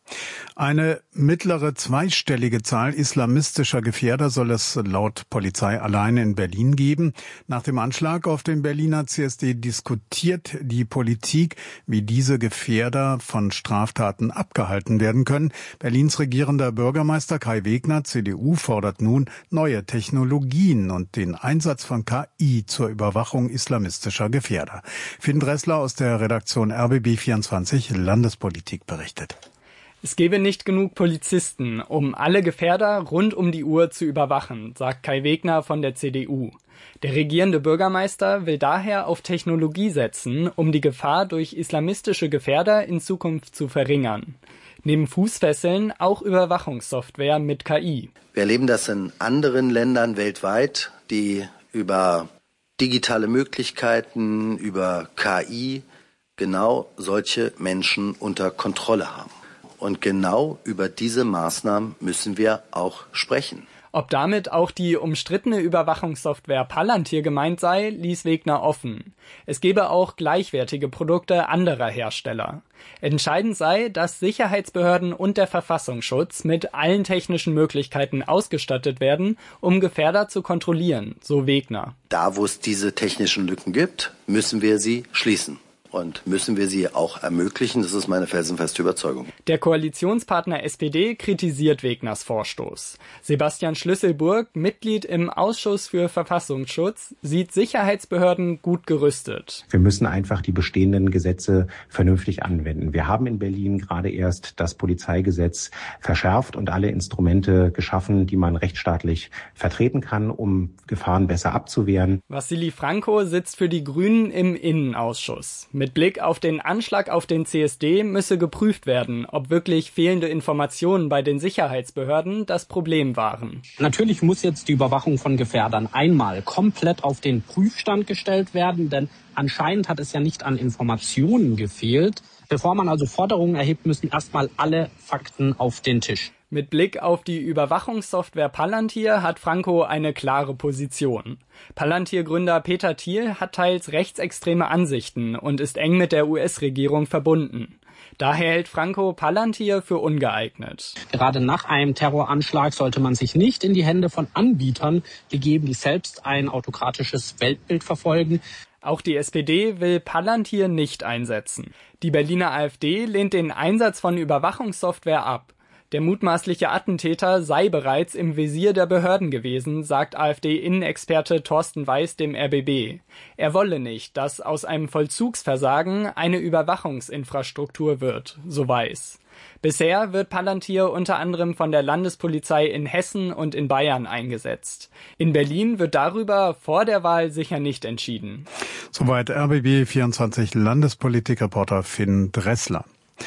Eine mittlere zweistellige Zahl islamistischer Gefährder soll es laut Polizei alleine in Berlin geben. Nach dem Anschlag auf den Berliner C S D diskutiert die Politik, wie diese Gefährder von Straftaten abgehalten werden können. Berlins regierender Bürgermeister Kai Wegner, C D U, fordert nun neue Technologien und den Einsatz von K I zur Überwachung islamistischer Gefährder. Finn Dressler aus der Redaktion R B B vierundzwanzig Landespolitik berichtet. Es gebe nicht genug Polizisten, um alle Gefährder rund um die Uhr zu überwachen, sagt Kai Wegner von der C D U. Der regierende Bürgermeister will daher auf Technologie setzen, um die Gefahr durch islamistische Gefährder in Zukunft zu verringern. Neben Fußfesseln auch Überwachungssoftware mit K I. Wir erleben das in anderen Ländern weltweit, die über digitale Möglichkeiten, über K I genau solche Menschen unter Kontrolle haben. Und genau über diese Maßnahmen müssen wir auch sprechen. Ob damit auch die umstrittene Überwachungssoftware Palantir gemeint sei, ließ Wegner offen. Es gebe auch gleichwertige Produkte anderer Hersteller. Entscheidend sei, dass Sicherheitsbehörden und der Verfassungsschutz mit allen technischen Möglichkeiten ausgestattet werden, um Gefährder zu kontrollieren, so Wegner. Da, wo es diese technischen Lücken gibt, müssen wir sie schließen. Und müssen wir sie auch ermöglichen, das ist meine felsenfeste Überzeugung. Der Koalitionspartner S P D kritisiert Wegners Vorstoß. Sebastian Schlüsselburg, Mitglied im Ausschuss für Verfassungsschutz, sieht Sicherheitsbehörden gut gerüstet. Wir müssen einfach die bestehenden Gesetze vernünftig anwenden. Wir haben in Berlin gerade erst das Polizeigesetz verschärft und alle Instrumente geschaffen, die man rechtsstaatlich vertreten kann, um Gefahren besser abzuwehren. Wassili Franco sitzt für die Grünen im Innenausschuss. Mit Blick auf den Anschlag auf den C S D müsse geprüft werden, ob wirklich fehlende Informationen bei den Sicherheitsbehörden das Problem waren. Natürlich muss jetzt die Überwachung von Gefährdern einmal komplett auf den Prüfstand gestellt werden, denn anscheinend hat es ja nicht an Informationen gefehlt. Bevor man also Forderungen erhebt, müssen erstmal alle Fakten auf den Tisch. Mit Blick auf die Überwachungssoftware Palantir hat Franco eine klare Position. Palantir-Gründer Peter Thiel hat teils rechtsextreme Ansichten und ist eng mit der U S-Regierung verbunden. Daher hält Franco Palantir für ungeeignet. Gerade nach einem Terroranschlag sollte man sich nicht in die Hände von Anbietern begeben, die selbst ein autokratisches Weltbild verfolgen. Auch die S P D will Palantir nicht einsetzen. Die Berliner AfD lehnt den Einsatz von Überwachungssoftware ab. Der mutmaßliche Attentäter sei bereits im Visier der Behörden gewesen, sagt AfD-Innenexperte Thorsten Weiß dem R B B. Er wolle nicht, dass aus einem Vollzugsversagen eine Überwachungsinfrastruktur wird, so Weiß. Bisher wird Palantir unter anderem von der Landespolizei in Hessen und in Bayern eingesetzt. In Berlin wird darüber vor der Wahl sicher nicht entschieden. Soweit R B B vierundzwanzig Landespolitikreporter Finn Dressler.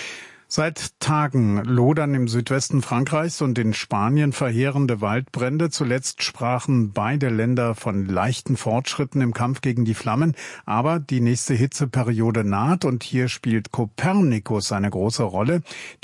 Seit Tagen lodern im Südwesten Frankreichs und in Spanien verheerende Waldbrände. Zuletzt sprachen beide Länder von leichten Fortschritten im Kampf gegen die Flammen. Aber die nächste Hitzeperiode naht und hier spielt Copernicus eine große Rolle. Die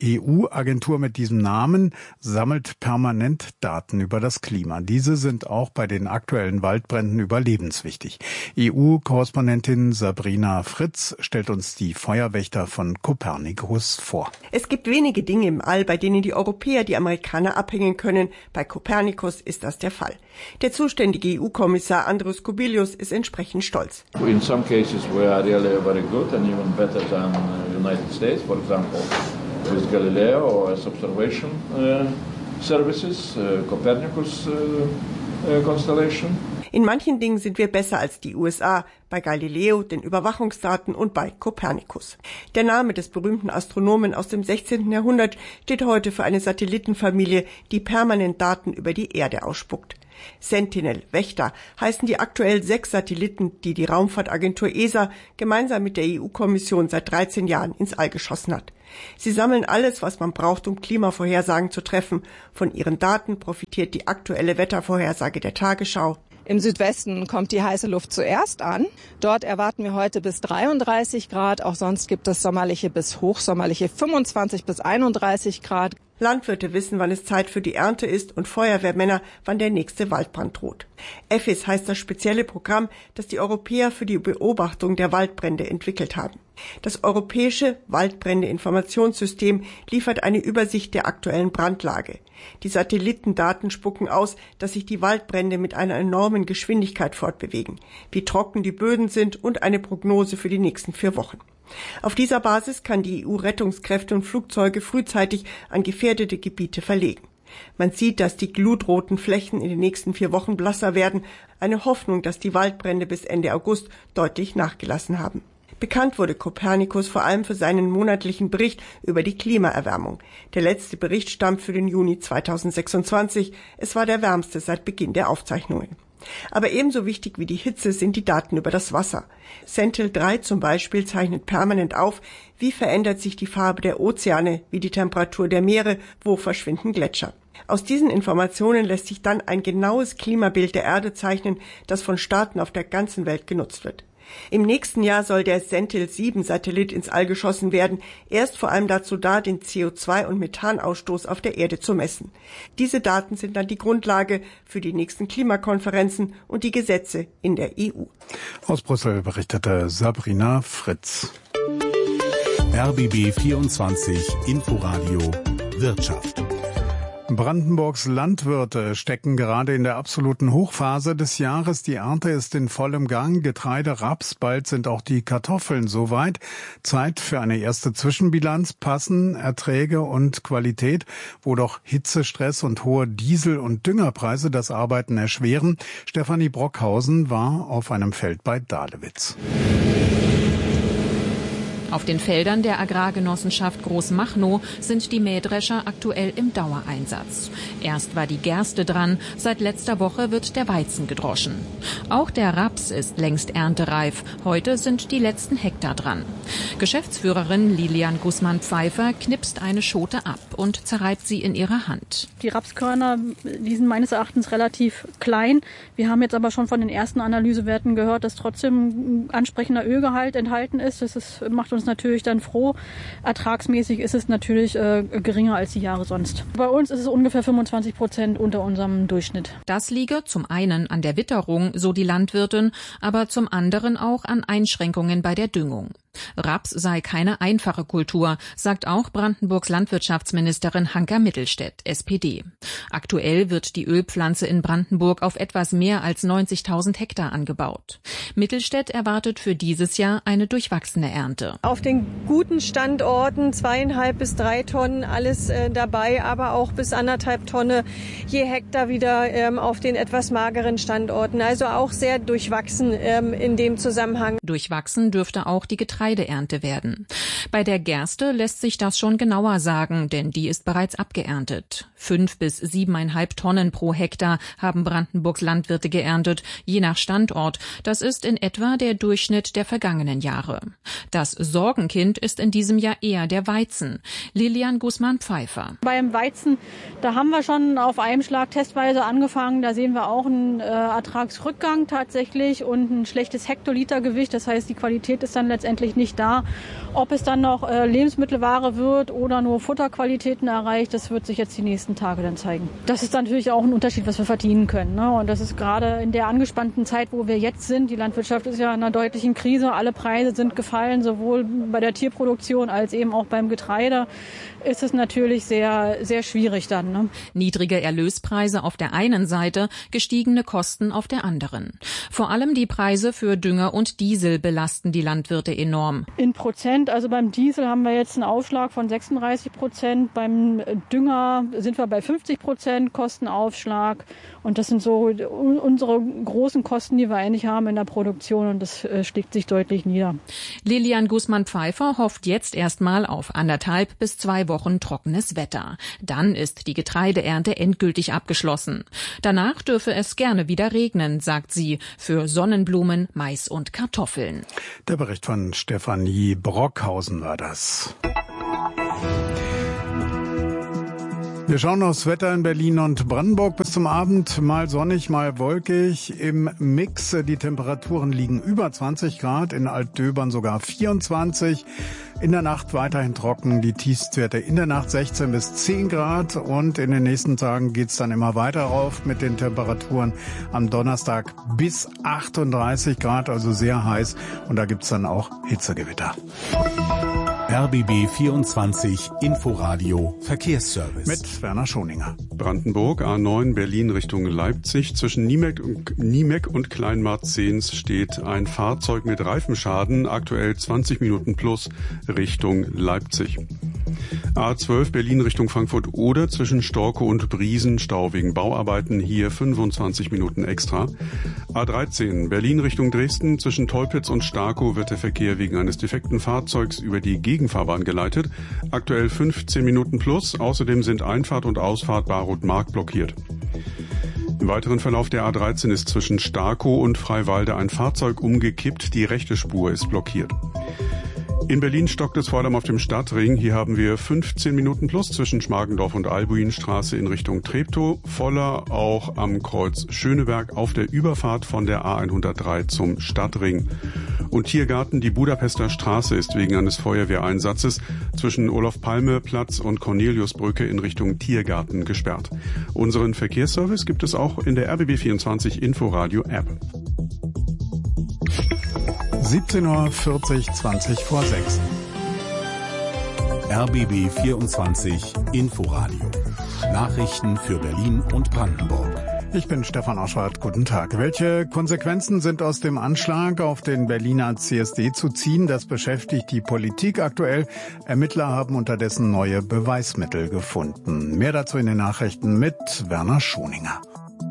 E U-Agentur mit diesem Namen sammelt permanent Daten über das Klima. Diese sind auch bei den aktuellen Waldbränden überlebenswichtig. E U-Korrespondentin Sabrina Fritz stellt uns die Feuerwächter von Copernicus vor. Es gibt wenige Dinge im All, bei denen die Europäer die Amerikaner abhängen können. Bei Copernicus ist das der Fall. Der zuständige E U-Kommissar Andrius Kubilius ist entsprechend stolz. In some cases we are really very good and even better than the United States, for example. With Galileo or as observation uh, services, uh, Copernicus uh, uh, constellation. In manchen Dingen sind wir besser als die U S A, bei Galileo, den Überwachungsdaten und bei Copernicus. Der Name des berühmten Astronomen aus dem sechzehnten Jahrhundert steht heute für eine Satellitenfamilie, die permanent Daten über die Erde ausspuckt. Sentinel, Wächter, heißen die aktuell sechs Satelliten, die die Raumfahrtagentur E S A gemeinsam mit der E U-Kommission seit dreizehn Jahren ins All geschossen hat. Sie sammeln alles, was man braucht, um Klimavorhersagen zu treffen. Von ihren Daten profitiert die aktuelle Wettervorhersage der Tagesschau. Im Südwesten kommt die heiße Luft zuerst an. Dort erwarten wir heute bis dreiunddreißig Grad. Auch sonst gibt es sommerliche bis hochsommerliche fünfundzwanzig bis einunddreißig Grad. Landwirte wissen, wann es Zeit für die Ernte ist und Feuerwehrmänner, wann der nächste Waldbrand droht. E F I S heißt das spezielle Programm, das die Europäer für die Beobachtung der Waldbrände entwickelt haben. Das europäische Waldbrände-Informationssystem liefert eine Übersicht der aktuellen Brandlage. Die Satellitendaten spucken aus, dass sich die Waldbrände mit einer enormen Geschwindigkeit fortbewegen, wie trocken die Böden sind und eine Prognose für die nächsten vier Wochen. Auf dieser Basis kann die E U-Rettungskräfte und Flugzeuge frühzeitig an gefährdete Gebiete verlegen. Man sieht, dass die glutroten Flächen in den nächsten vier Wochen blasser werden, eine Hoffnung, dass die Waldbrände bis Ende August deutlich nachgelassen haben. Bekannt wurde Copernicus vor allem für seinen monatlichen Bericht über die Klimaerwärmung. Der letzte Bericht stammt für den Juni zweitausendsechsundzwanzig. Es war der wärmste seit Beginn der Aufzeichnungen. Aber ebenso wichtig wie die Hitze sind die Daten über das Wasser. Sentinel drei zum Beispiel zeichnet permanent auf, wie verändert sich die Farbe der Ozeane, wie die Temperatur der Meere, wo verschwinden Gletscher. Aus diesen Informationen lässt sich dann ein genaues Klimabild der Erde zeichnen, das von Staaten auf der ganzen Welt genutzt wird. Im nächsten Jahr soll der Sentinel sieben Satellit ins All geschossen werden. Er ist vor allem dazu da, den C O zwei- und Methanausstoß auf der Erde zu messen. Diese Daten sind dann die Grundlage für die nächsten Klimakonferenzen und die Gesetze in der E U. Aus Brüssel berichtete Sabrina Fritz. R B B vierundzwanzig Inforadio Wirtschaft. Brandenburgs Landwirte stecken gerade in der absoluten Hochphase des Jahres. Die Ernte ist in vollem Gang. Getreide, Raps, bald sind auch die Kartoffeln soweit. Zeit für eine erste Zwischenbilanz. Passen Erträge und Qualität, wo doch Hitzestress und hohe Diesel- und Düngerpreise das Arbeiten erschweren. Stefanie Brockhausen war auf einem Feld bei Dahlewitz. Auf den Feldern der Agrargenossenschaft Großmachnow sind die Mähdrescher aktuell im Dauereinsatz. Erst war die Gerste dran, seit letzter Woche wird der Weizen gedroschen. Auch der Raps ist längst erntereif. Heute sind die letzten Hektar dran. Geschäftsführerin Lilian Gußmann-Pfeiffer knipst eine Schote ab und zerreibt sie in ihrer Hand. Die Rapskörner, die sind meines Erachtens relativ klein. Wir haben jetzt aber schon von den ersten Analysewerten gehört, dass trotzdem ein ansprechender Ölgehalt enthalten ist. Das ist, macht uns natürlich dann froh. Ertragsmäßig ist es natürlich äh, geringer als die Jahre sonst. Bei uns ist es ungefähr fünfundzwanzig Prozent unter unserem Durchschnitt. Das liege zum einen an der Witterung, so die Landwirtin, aber zum anderen auch an Einschränkungen bei der Düngung. Raps sei keine einfache Kultur, sagt auch Brandenburgs Landwirtschaftsministerin Hanka Mittelstädt, S P D. Aktuell wird die Ölpflanze in Brandenburg auf etwas mehr als neunzigtausend Hektar angebaut. Mittelstädt erwartet für dieses Jahr eine durchwachsene Ernte. Auf den guten Standorten zweieinhalb bis drei Tonnen alles äh, dabei, aber auch bis anderthalb Tonne je Hektar wieder ähm, auf den etwas mageren Standorten. Also auch sehr durchwachsen ähm, in dem Zusammenhang. Durchwachsen dürfte auch die Getreideernte werden. Bei der Gerste lässt sich das schon genauer sagen, denn die ist bereits abgeerntet. Fünf bis siebeneinhalb Tonnen pro Hektar haben Brandenburgs Landwirte geerntet, je nach Standort. Das ist in etwa der Durchschnitt der vergangenen Jahre. Das Sorgenkind ist in diesem Jahr eher der Weizen. Lilian Gußmann-Pfeiffer. Beim Weizen, da haben wir schon auf einem Schlag testweise angefangen. Da sehen wir auch einen äh, Ertragsrückgang tatsächlich und ein schlechtes Hektolitergewicht. Das heißt, die Qualität ist dann letztendlich tatsächlich nicht da. Ob es dann noch äh, Lebensmittelware wird oder nur Futterqualitäten erreicht, das wird sich jetzt die nächsten Tage dann zeigen. Das ist natürlich auch ein Unterschied, was wir verdienen können, ne? Und das ist gerade in der angespannten Zeit, wo wir jetzt sind. Die Landwirtschaft ist ja in einer deutlichen Krise. Alle Preise sind gefallen, sowohl bei der Tierproduktion als eben auch beim Getreide. Ist es natürlich sehr, sehr schwierig dann, ne? Niedrige Erlöspreise auf der einen Seite, gestiegene Kosten auf der anderen. Vor allem die Preise für Dünger und Diesel belasten die Landwirte enorm. In Prozent, also beim Diesel haben wir jetzt einen Aufschlag von sechsunddreißig Prozent, beim Dünger sind wir bei fünfzig Prozent Kostenaufschlag. Und das sind so unsere großen Kosten, die wir eigentlich haben in der Produktion, und das schlägt sich deutlich nieder. Lilian Guzman-Pfeiffer hofft jetzt erstmal auf anderthalb bis zwei Wochen trockenes Wetter. Dann ist die Getreideernte endgültig abgeschlossen. Danach dürfe es gerne wieder regnen, sagt sie, für Sonnenblumen, Mais und Kartoffeln. Der Bericht von Stefanie Brockhausen war das. Wir schauen aufs Wetter in Berlin und Brandenburg. Bis zum Abend mal sonnig, mal wolkig. Im Mix, die Temperaturen liegen über zwanzig Grad, in Altdöbern sogar vierundzwanzig. In der Nacht weiterhin trocken, die Tiefstwerte in der Nacht sechzehn bis zehn Grad. Und in den nächsten Tagen geht's dann immer weiter rauf mit den Temperaturen am Donnerstag bis achtunddreißig Grad, also sehr heiß. Und da gibt's dann auch Hitzegewitter. R B B vierundzwanzig Inforadio Verkehrsservice. Mit Werner Schoninger. Brandenburg, A neun, Berlin Richtung Leipzig. Zwischen Niemek und, Niemek und Kleinmarzens steht ein Fahrzeug mit Reifenschaden. Aktuell zwanzig Minuten plus Richtung Leipzig. A zwölf, Berlin Richtung Frankfurt-Oder. Zwischen Storkow und Briesen Stau wegen Bauarbeiten. Hier fünfundzwanzig Minuten extra. A dreizehn, Berlin Richtung Dresden. Zwischen Teupitz und Starkow wird der Verkehr wegen eines defekten Fahrzeugs über die Gegenfahrbahn geleitet. Aktuell fünfzehn Minuten plus. Außerdem sind Einfahrt und Ausfahrt Barut-Mark blockiert. Im weiteren Verlauf der A dreizehn ist zwischen Starkow und Freiwalde ein Fahrzeug umgekippt. Die rechte Spur ist blockiert. In Berlin stockt es vor allem auf dem Stadtring. Hier haben wir fünfzehn Minuten plus zwischen Schmargendorf und Albuinstraße in Richtung Treptow. Voller auch am Kreuz Schöneberg auf der Überfahrt von der A hundertdrei zum Stadtring. Und Tiergarten, die Budapester Straße ist wegen eines Feuerwehreinsatzes zwischen Olof-Palme-Platz und Corneliusbrücke in Richtung Tiergarten gesperrt. Unseren Verkehrsservice gibt es auch in der R B B vierundzwanzig Inforadio App. siebzehn Uhr vierzig, zwanzig vor sechs. R B B vierundzwanzig Inforadio. Nachrichten für Berlin und Brandenburg. Ich bin Stefan Oschwart. Guten Tag. Welche Konsequenzen sind aus dem Anschlag auf den Berliner C S D zu ziehen? Das beschäftigt die Politik aktuell. Ermittler haben unterdessen neue Beweismittel gefunden. Mehr dazu in den Nachrichten mit Werner Schoninger.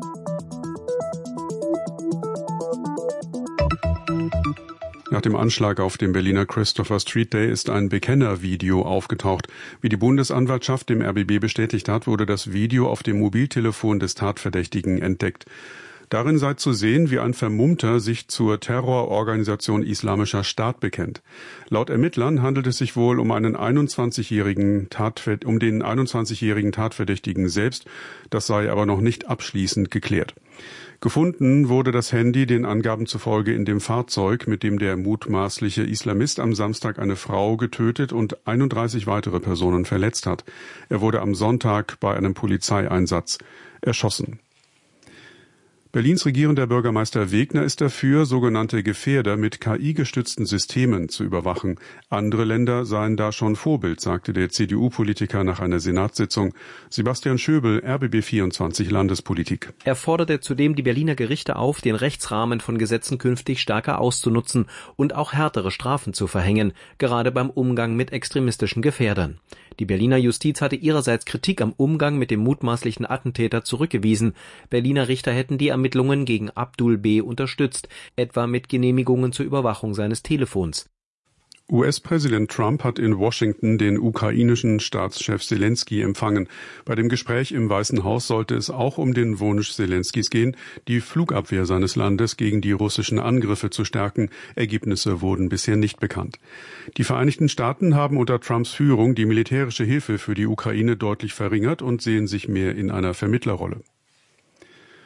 Nach dem Anschlag auf dem Berliner Christopher Street Day ist ein Bekennervideo aufgetaucht. Wie die Bundesanwaltschaft dem R B B bestätigt hat, wurde das Video auf dem Mobiltelefon des Tatverdächtigen entdeckt. Darin sei zu sehen, wie ein Vermummter sich zur Terrororganisation Islamischer Staat bekennt. Laut Ermittlern handelt es sich wohl um einen einundzwanzigjährigen Tatverd- um den einundzwanzigjährigen Tatverdächtigen selbst. Das sei aber noch nicht abschließend geklärt. Gefunden wurde das Handy den Angaben zufolge in dem Fahrzeug, mit dem der mutmaßliche Islamist am Samstag eine Frau getötet und einunddreißig weitere Personen verletzt hat. Er wurde am Sonntag bei einem Polizeieinsatz erschossen. Berlins regierender Bürgermeister Wegner ist dafür, sogenannte Gefährder mit K I-gestützten Systemen zu überwachen. Andere Länder seien da schon Vorbild, sagte der C D U-Politiker nach einer Senatssitzung. Sebastian Schöbel, R B B vierundzwanzig Landespolitik. Er forderte zudem die Berliner Gerichte auf, den Rechtsrahmen von Gesetzen künftig stärker auszunutzen und auch härtere Strafen zu verhängen, gerade beim Umgang mit extremistischen Gefährdern. Die Berliner Justiz hatte ihrerseits Kritik am Umgang mit dem mutmaßlichen Attentäter zurückgewiesen. Berliner Richter hätten die Ermittlungen gegen Abdul B. unterstützt, etwa mit Genehmigungen zur Überwachung seines Telefons. U S-Präsident Trump hat in Washington den ukrainischen Staatschef Selenskyj empfangen. Bei dem Gespräch im Weißen Haus sollte es auch um den Wunsch Selenskys gehen, die Flugabwehr seines Landes gegen die russischen Angriffe zu stärken. Ergebnisse wurden bisher nicht bekannt. Die Vereinigten Staaten haben unter Trumps Führung die militärische Hilfe für die Ukraine deutlich verringert und sehen sich mehr in einer Vermittlerrolle.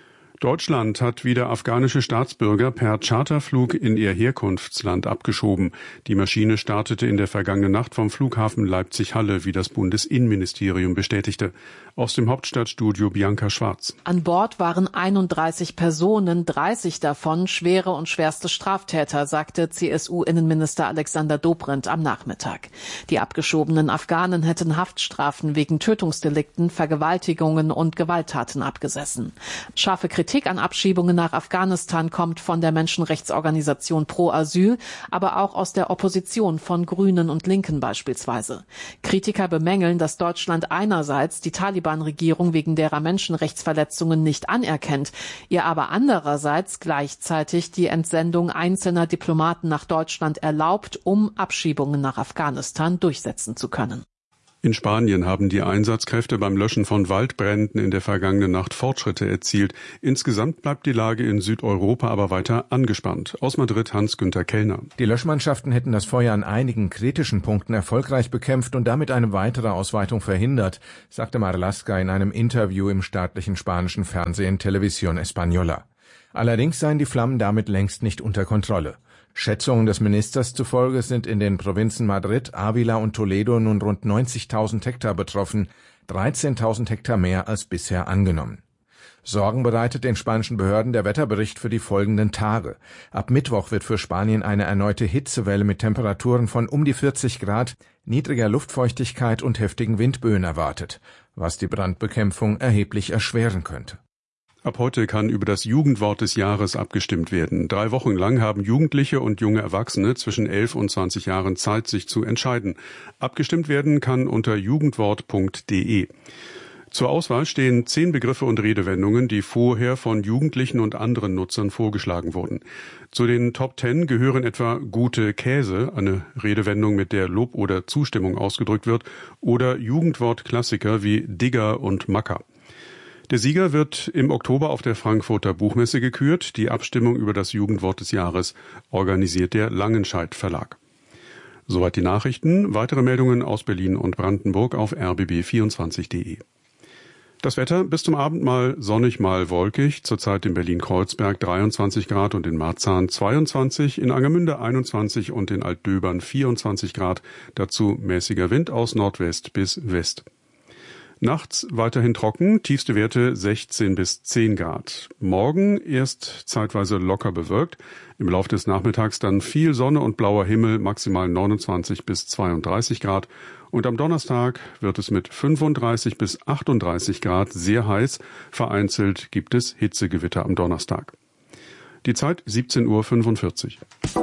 Deutschland hat wieder afghanische Staatsbürger per Charterflug in ihr Herkunftsland abgeschoben. Die Maschine startete in der vergangenen Nacht vom Flughafen Leipzig-Halle, wie das Bundesinnenministerium bestätigte. Aus dem Hauptstadtstudio Bianca Schwarz. An Bord waren einunddreißig Personen, dreißig davon schwere und schwerste Straftäter, sagte C S U-Innenminister Alexander Dobrindt am Nachmittag. Die abgeschobenen Afghanen hätten Haftstrafen wegen Tötungsdelikten, Vergewaltigungen und Gewalttaten abgesessen. Scharfe Kritik an Abschiebungen nach Afghanistan kommt von der Menschenrechtsorganisation Pro Asyl, aber auch aus der Opposition von Grünen und Linken beispielsweise. Kritiker bemängeln, dass Deutschland einerseits die Taliban-Regierung wegen derer Menschenrechtsverletzungen nicht anerkennt, ihr aber andererseits gleichzeitig die Entsendung einzelner Diplomaten nach Deutschland erlaubt, um Abschiebungen nach Afghanistan durchsetzen zu können. In Spanien haben die Einsatzkräfte beim Löschen von Waldbränden in der vergangenen Nacht Fortschritte erzielt. Insgesamt bleibt die Lage in Südeuropa aber weiter angespannt. Aus Madrid Hans-Günther Kellner. Die Löschmannschaften hätten das Feuer an einigen kritischen Punkten erfolgreich bekämpft und damit eine weitere Ausweitung verhindert, sagte Marlaska in einem Interview im staatlichen spanischen Fernsehen Televisión Española. Allerdings seien die Flammen damit längst nicht unter Kontrolle. Schätzungen des Ministers zufolge sind in den Provinzen Madrid, Ávila und Toledo nun rund neunzigtausend Hektar betroffen, dreizehntausend Hektar mehr als bisher angenommen. Sorgen bereitet den spanischen Behörden der Wetterbericht für die folgenden Tage. Ab Mittwoch wird für Spanien eine erneute Hitzewelle mit Temperaturen von um die vierzig Grad, niedriger Luftfeuchtigkeit und heftigen Windböen erwartet, was die Brandbekämpfung erheblich erschweren könnte. Ab heute kann über das Jugendwort des Jahres abgestimmt werden. Drei Wochen lang haben Jugendliche und junge Erwachsene zwischen elf und zwanzig Jahren Zeit, sich zu entscheiden. Abgestimmt werden kann unter jugendwort punkt de. Zur Auswahl stehen zehn Begriffe und Redewendungen, die vorher von Jugendlichen und anderen Nutzern vorgeschlagen wurden. Zu den Top Ten gehören etwa gute Käse, eine Redewendung, mit der Lob oder Zustimmung ausgedrückt wird, oder Jugendwortklassiker wie Digger und Macker. Der Sieger wird im Oktober auf der Frankfurter Buchmesse gekürt. Die Abstimmung über das Jugendwort des Jahres organisiert der Langenscheidt Verlag. Soweit die Nachrichten. Weitere Meldungen aus Berlin und Brandenburg auf r b b vierundzwanzig punkt de. Das Wetter bis zum Abend mal sonnig, mal wolkig. Zurzeit in Berlin-Kreuzberg dreiundzwanzig Grad und in Marzahn zweiundzwanzig, in Angermünde einundzwanzig und in Altdöbern vierundzwanzig Grad. Dazu mäßiger Wind aus Nordwest bis West. Nachts weiterhin trocken, tiefste Werte sechzehn bis zehn Grad. Morgen erst zeitweise locker bewölkt, im Laufe des Nachmittags dann viel Sonne und blauer Himmel, maximal neunundzwanzig bis zweiunddreißig Grad. Und am Donnerstag wird es mit fünfunddreißig bis achtunddreißig Grad sehr heiß. Vereinzelt gibt es Hitzegewitter am Donnerstag. Die Zeit siebzehn Uhr fünfundvierzig.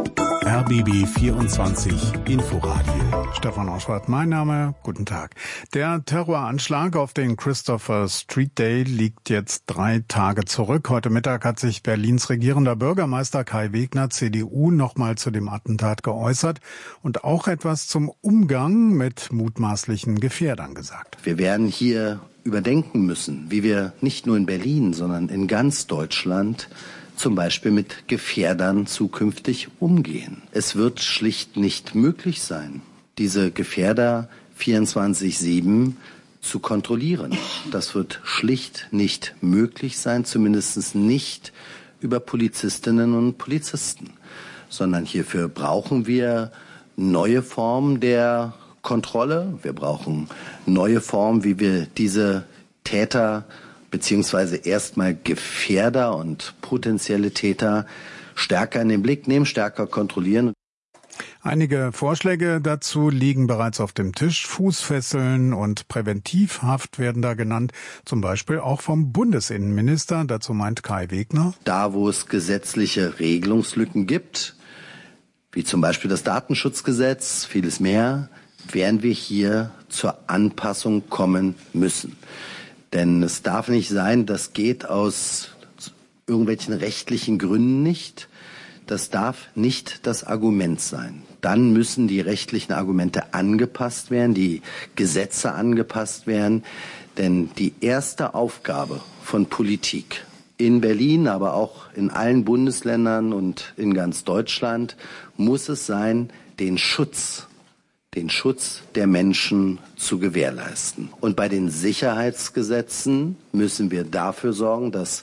R B B vierundzwanzig Inforadio. Stefan Oschwart, mein Name. Guten Tag. Der Terroranschlag auf den Christopher Street Day liegt jetzt drei Tage zurück. Heute Mittag hat sich Berlins regierender Bürgermeister Kai Wegner, C D U, nochmal zu dem Attentat geäußert und auch etwas zum Umgang mit mutmaßlichen Gefährdern gesagt. Wir werden hier überdenken müssen, wie wir nicht nur in Berlin, sondern in ganz Deutschland zum Beispiel mit Gefährdern zukünftig umgehen. Es wird schlicht nicht möglich sein, diese Gefährder vierundzwanzig sieben zu kontrollieren. Das wird schlicht nicht möglich sein, zumindest nicht über Polizistinnen und Polizisten, sondern hierfür brauchen wir neue Formen der Kontrolle. Wir brauchen neue Formen, wie wir diese Täter beziehungsweise erstmal Gefährder und potenzielle Täter stärker in den Blick nehmen, stärker kontrollieren. Einige Vorschläge dazu liegen bereits auf dem Tisch. Fußfesseln und Präventivhaft werden da genannt, zum Beispiel auch vom Bundesinnenminister. Dazu meint Kai Wegner: Da, wo es gesetzliche Regelungslücken gibt, wie zum Beispiel das Datenschutzgesetz, vieles mehr, werden wir hier zur Anpassung kommen müssen. Denn es darf nicht sein, das geht aus irgendwelchen rechtlichen Gründen nicht. Das darf nicht das Argument sein. Dann müssen die rechtlichen Argumente angepasst werden, die Gesetze angepasst werden. Denn die erste Aufgabe von Politik in Berlin, aber auch in allen Bundesländern und in ganz Deutschland muss es sein, den Schutz den Schutz der Menschen zu gewährleisten. Und bei den Sicherheitsgesetzen müssen wir dafür sorgen, dass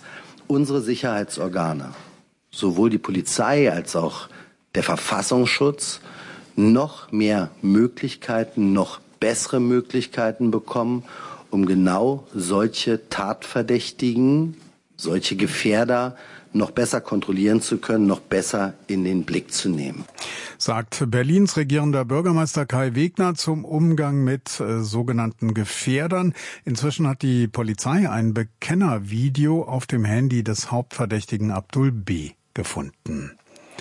unsere Sicherheitsorgane, sowohl die Polizei als auch der Verfassungsschutz, noch mehr Möglichkeiten, noch bessere Möglichkeiten bekommen, um genau solche Tatverdächtigen, solche Gefährder noch besser kontrollieren zu können, noch besser in den Blick zu nehmen. Sagt Berlins regierender Bürgermeister Kai Wegner zum Umgang mit äh, sogenannten Gefährdern. Inzwischen hat die Polizei ein Bekennervideo auf dem Handy des Hauptverdächtigen Abdul B. gefunden.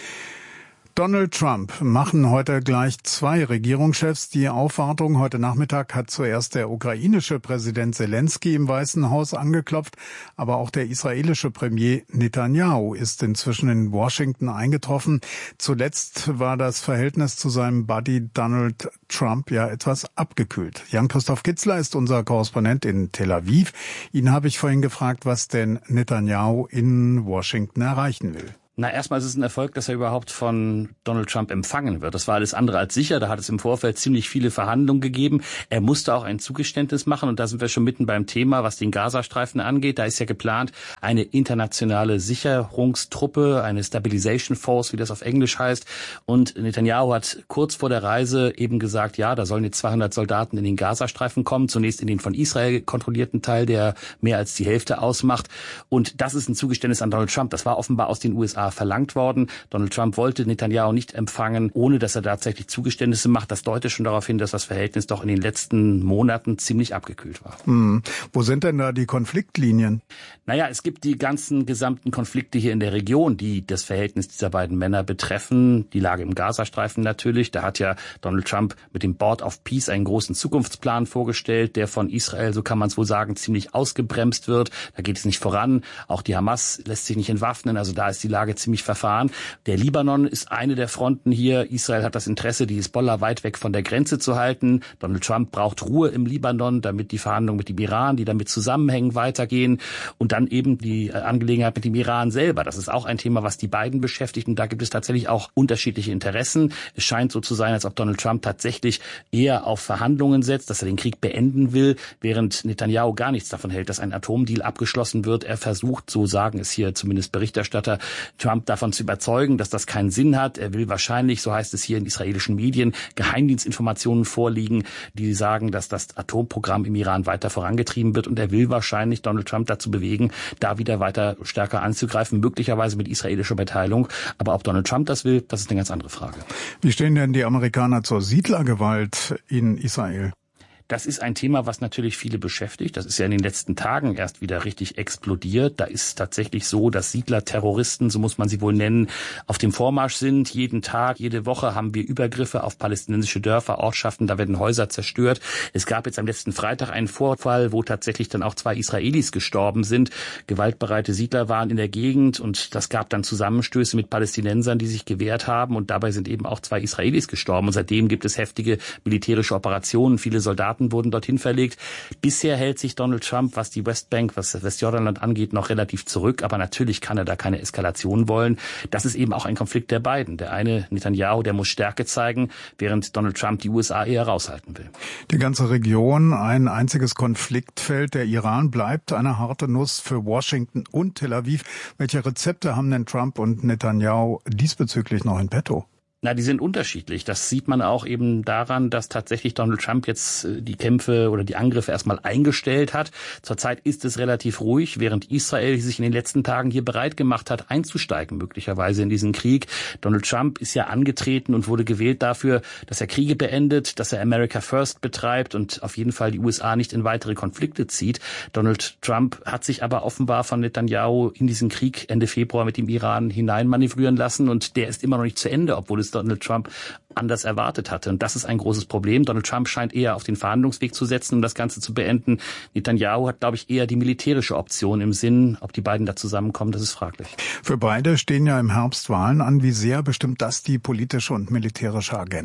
Donald Trump machen heute gleich zwei Regierungschefs die Aufwartung. Heute Nachmittag hat zuerst der ukrainische Präsident Zelensky im Weißen Haus angeklopft, aber auch der israelische Premier Netanyahu ist inzwischen in Washington eingetroffen. Zuletzt war das Verhältnis zu seinem Buddy Donald Trump ja etwas abgekühlt. Jan-Christoph Kitzler ist unser Korrespondent in Tel Aviv. Ihn habe ich vorhin gefragt, was denn Netanyahu in Washington erreichen will. Na, erstmal ist es ein Erfolg, dass er überhaupt von Donald Trump empfangen wird. Das war alles andere als sicher. Da hat es im Vorfeld ziemlich viele Verhandlungen gegeben. Er musste auch ein Zugeständnis machen. Und da sind wir schon mitten beim Thema, was den Gazastreifen angeht. Da ist ja geplant, eine internationale Sicherungstruppe, eine Stabilization Force, wie das auf Englisch heißt. Und Netanyahu hat kurz vor der Reise eben gesagt, ja, da sollen jetzt zweihundert Soldaten in den Gazastreifen kommen. Zunächst in den von Israel kontrollierten Teil, der mehr als die Hälfte ausmacht. Und das ist ein Zugeständnis an Donald Trump. Das war offenbar aus den U S A verlangt worden. Donald Trump wollte Netanyahu nicht empfangen, ohne dass er tatsächlich Zugeständnisse macht. Das deutet schon darauf hin, dass das Verhältnis doch in den letzten Monaten ziemlich abgekühlt war. Hm. Wo sind denn da die Konfliktlinien? Naja, es gibt die ganzen gesamten Konflikte hier in der Region, die das Verhältnis dieser beiden Männer betreffen. Die Lage im Gazastreifen natürlich. Da hat ja Donald Trump mit dem Board of Peace einen großen Zukunftsplan vorgestellt, der von Israel, so kann man es wohl sagen, ziemlich ausgebremst wird. Da geht es nicht voran. Auch die Hamas lässt sich nicht entwaffnen. Also da ist die Lage ziemlich verfahren. Der Libanon ist eine der Fronten hier. Israel hat das Interesse, die Hisbollah weit weg von der Grenze zu halten. Donald Trump braucht Ruhe im Libanon, damit die Verhandlungen mit dem Iran, die damit zusammenhängen, weitergehen. Und dann eben die Angelegenheit mit dem Iran selber. Das ist auch ein Thema, was die beiden beschäftigt. Und da gibt es tatsächlich auch unterschiedliche Interessen. Es scheint so zu sein, als ob Donald Trump tatsächlich eher auf Verhandlungen setzt, dass er den Krieg beenden will, während Netanyahu gar nichts davon hält, dass ein Atomdeal abgeschlossen wird. Er versucht, so sagen es hier zumindest Berichterstatter, Trump davon zu überzeugen, dass das keinen Sinn hat. Er will wahrscheinlich, so heißt es hier in israelischen Medien, Geheimdienstinformationen vorliegen, die sagen, dass das Atomprogramm im Iran weiter vorangetrieben wird. Und er will wahrscheinlich Donald Trump dazu bewegen, da wieder weiter stärker anzugreifen, möglicherweise mit israelischer Beteiligung. Aber ob Donald Trump das will, das ist eine ganz andere Frage. Wie stehen denn die Amerikaner zur Siedlergewalt in Israel? Das ist ein Thema, was natürlich viele beschäftigt. Das ist ja in den letzten Tagen erst wieder richtig explodiert. Da ist tatsächlich so, dass Siedlerterroristen, so muss man sie wohl nennen, auf dem Vormarsch sind. Jeden Tag, jede Woche haben wir Übergriffe auf palästinensische Dörfer, Ortschaften. Da werden Häuser zerstört. Es gab jetzt am letzten Freitag einen Vorfall, wo tatsächlich dann auch zwei Israelis gestorben sind. Gewaltbereite Siedler waren in der Gegend und das gab dann Zusammenstöße mit Palästinensern, die sich gewehrt haben. Und dabei sind eben auch zwei Israelis gestorben. Und seitdem gibt es heftige militärische Operationen. Viele Soldaten wurden dorthin verlegt. Bisher hält sich Donald Trump, was die Westbank, was das Westjordanland angeht, noch relativ zurück. Aber natürlich kann er da keine Eskalation wollen. Das ist eben auch ein Konflikt der beiden. Der eine, Netanyahu, der muss Stärke zeigen, während Donald Trump die U S A eher raushalten will. Die ganze Region, ein einziges Konfliktfeld. Der Iran bleibt eine harte Nuss für Washington und Tel Aviv. Welche Rezepte haben denn Trump und Netanyahu diesbezüglich noch in petto? Na, die sind unterschiedlich. Das sieht man auch eben daran, dass tatsächlich Donald Trump jetzt die Kämpfe oder die Angriffe erstmal eingestellt hat. Zurzeit ist es relativ ruhig, während Israel sich in den letzten Tagen hier bereit gemacht hat, einzusteigen, möglicherweise in diesen Krieg. Donald Trump ist ja angetreten und wurde gewählt dafür, dass er Kriege beendet, dass er America First betreibt und auf jeden Fall die U S A nicht in weitere Konflikte zieht. Donald Trump hat sich aber offenbar von Netanyahu in diesen Krieg Ende Februar mit dem Iran hineinmanövrieren lassen und der ist immer noch nicht zu Ende, obwohl es Donald Trump anders erwartet hatte. Und das ist ein großes Problem. Donald Trump scheint eher auf den Verhandlungsweg zu setzen, um das Ganze zu beenden. Netanyahu hat, glaube ich, eher die militärische Option im Sinn. Ob die beiden da zusammenkommen, das ist fraglich. Für beide stehen ja im Herbst Wahlen an. Wie sehr bestimmt das die politische und militärische Agenda?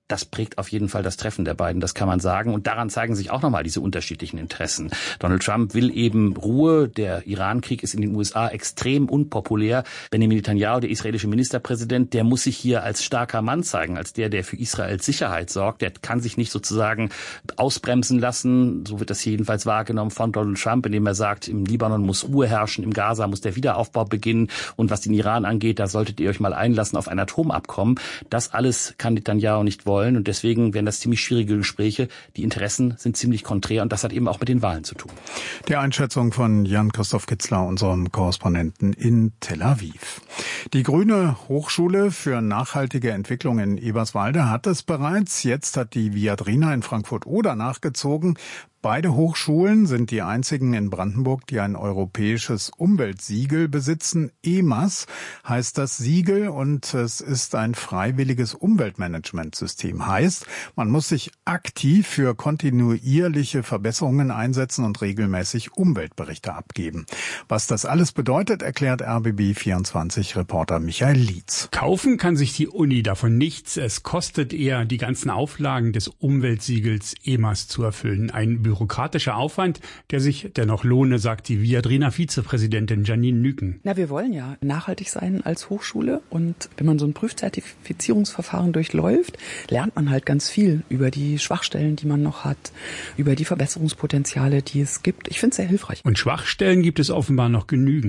das prägt auf jeden Fall das Treffen der beiden, das kann man sagen. Und daran zeigen sich auch nochmal diese unterschiedlichen Interessen. Donald Trump will eben Ruhe. Der Iran-Krieg ist in den U S A extrem unpopulär. Benjamin Netanyahu, der israelische Ministerpräsident, der muss sich hier als starker Mann zeigen, als der, der für Israels Sicherheit sorgt. Der kann sich nicht sozusagen ausbremsen lassen. So wird das jedenfalls wahrgenommen von Donald Trump, indem er sagt, im Libanon muss Ruhe herrschen, im Gaza muss der Wiederaufbau beginnen. Und was den Iran angeht, da solltet ihr euch mal einlassen auf ein Atomabkommen. Das alles kann Netanyahu nicht wollen. Und deswegen werden das ziemlich schwierige Gespräche. Die Interessen sind ziemlich konträr und das hat eben auch mit den Wahlen zu tun. Die Einschätzung von Jan-Christoph Kitzler, unserem Korrespondenten in Tel Aviv. Die Grüne Hochschule für nachhaltige Entwicklung in Eberswalde hat es bereits. Jetzt hat die Viadrina in Frankfurt-Oder nachgezogen. Beide Hochschulen sind die einzigen in Brandenburg, die ein europäisches Umweltsiegel besitzen. E M A S heißt das Siegel und es ist ein freiwilliges Umweltmanagementsystem. Heißt, man muss sich aktiv für kontinuierliche Verbesserungen einsetzen und regelmäßig Umweltberichte abgeben. Was das alles bedeutet, erklärt R B B vierundzwanzig-Reporter Michael Lietz. Kaufen kann sich die Uni davon nichts. Es kostet eher, die ganzen Auflagen des Umweltsiegels E M A S zu erfüllen. Ein bürokratischer Aufwand, der sich dennoch lohne, sagt die Viadrina Vizepräsidentin Janine Nüken. Na, wir wollen ja nachhaltig sein als Hochschule und wenn man so ein Prüfzertifizierungsverfahren durchläuft, lernt man halt ganz viel über die Schwachstellen, die man noch hat, über die Verbesserungspotenziale, die es gibt. Ich finde es sehr hilfreich. Und Schwachstellen gibt es offenbar noch genügend.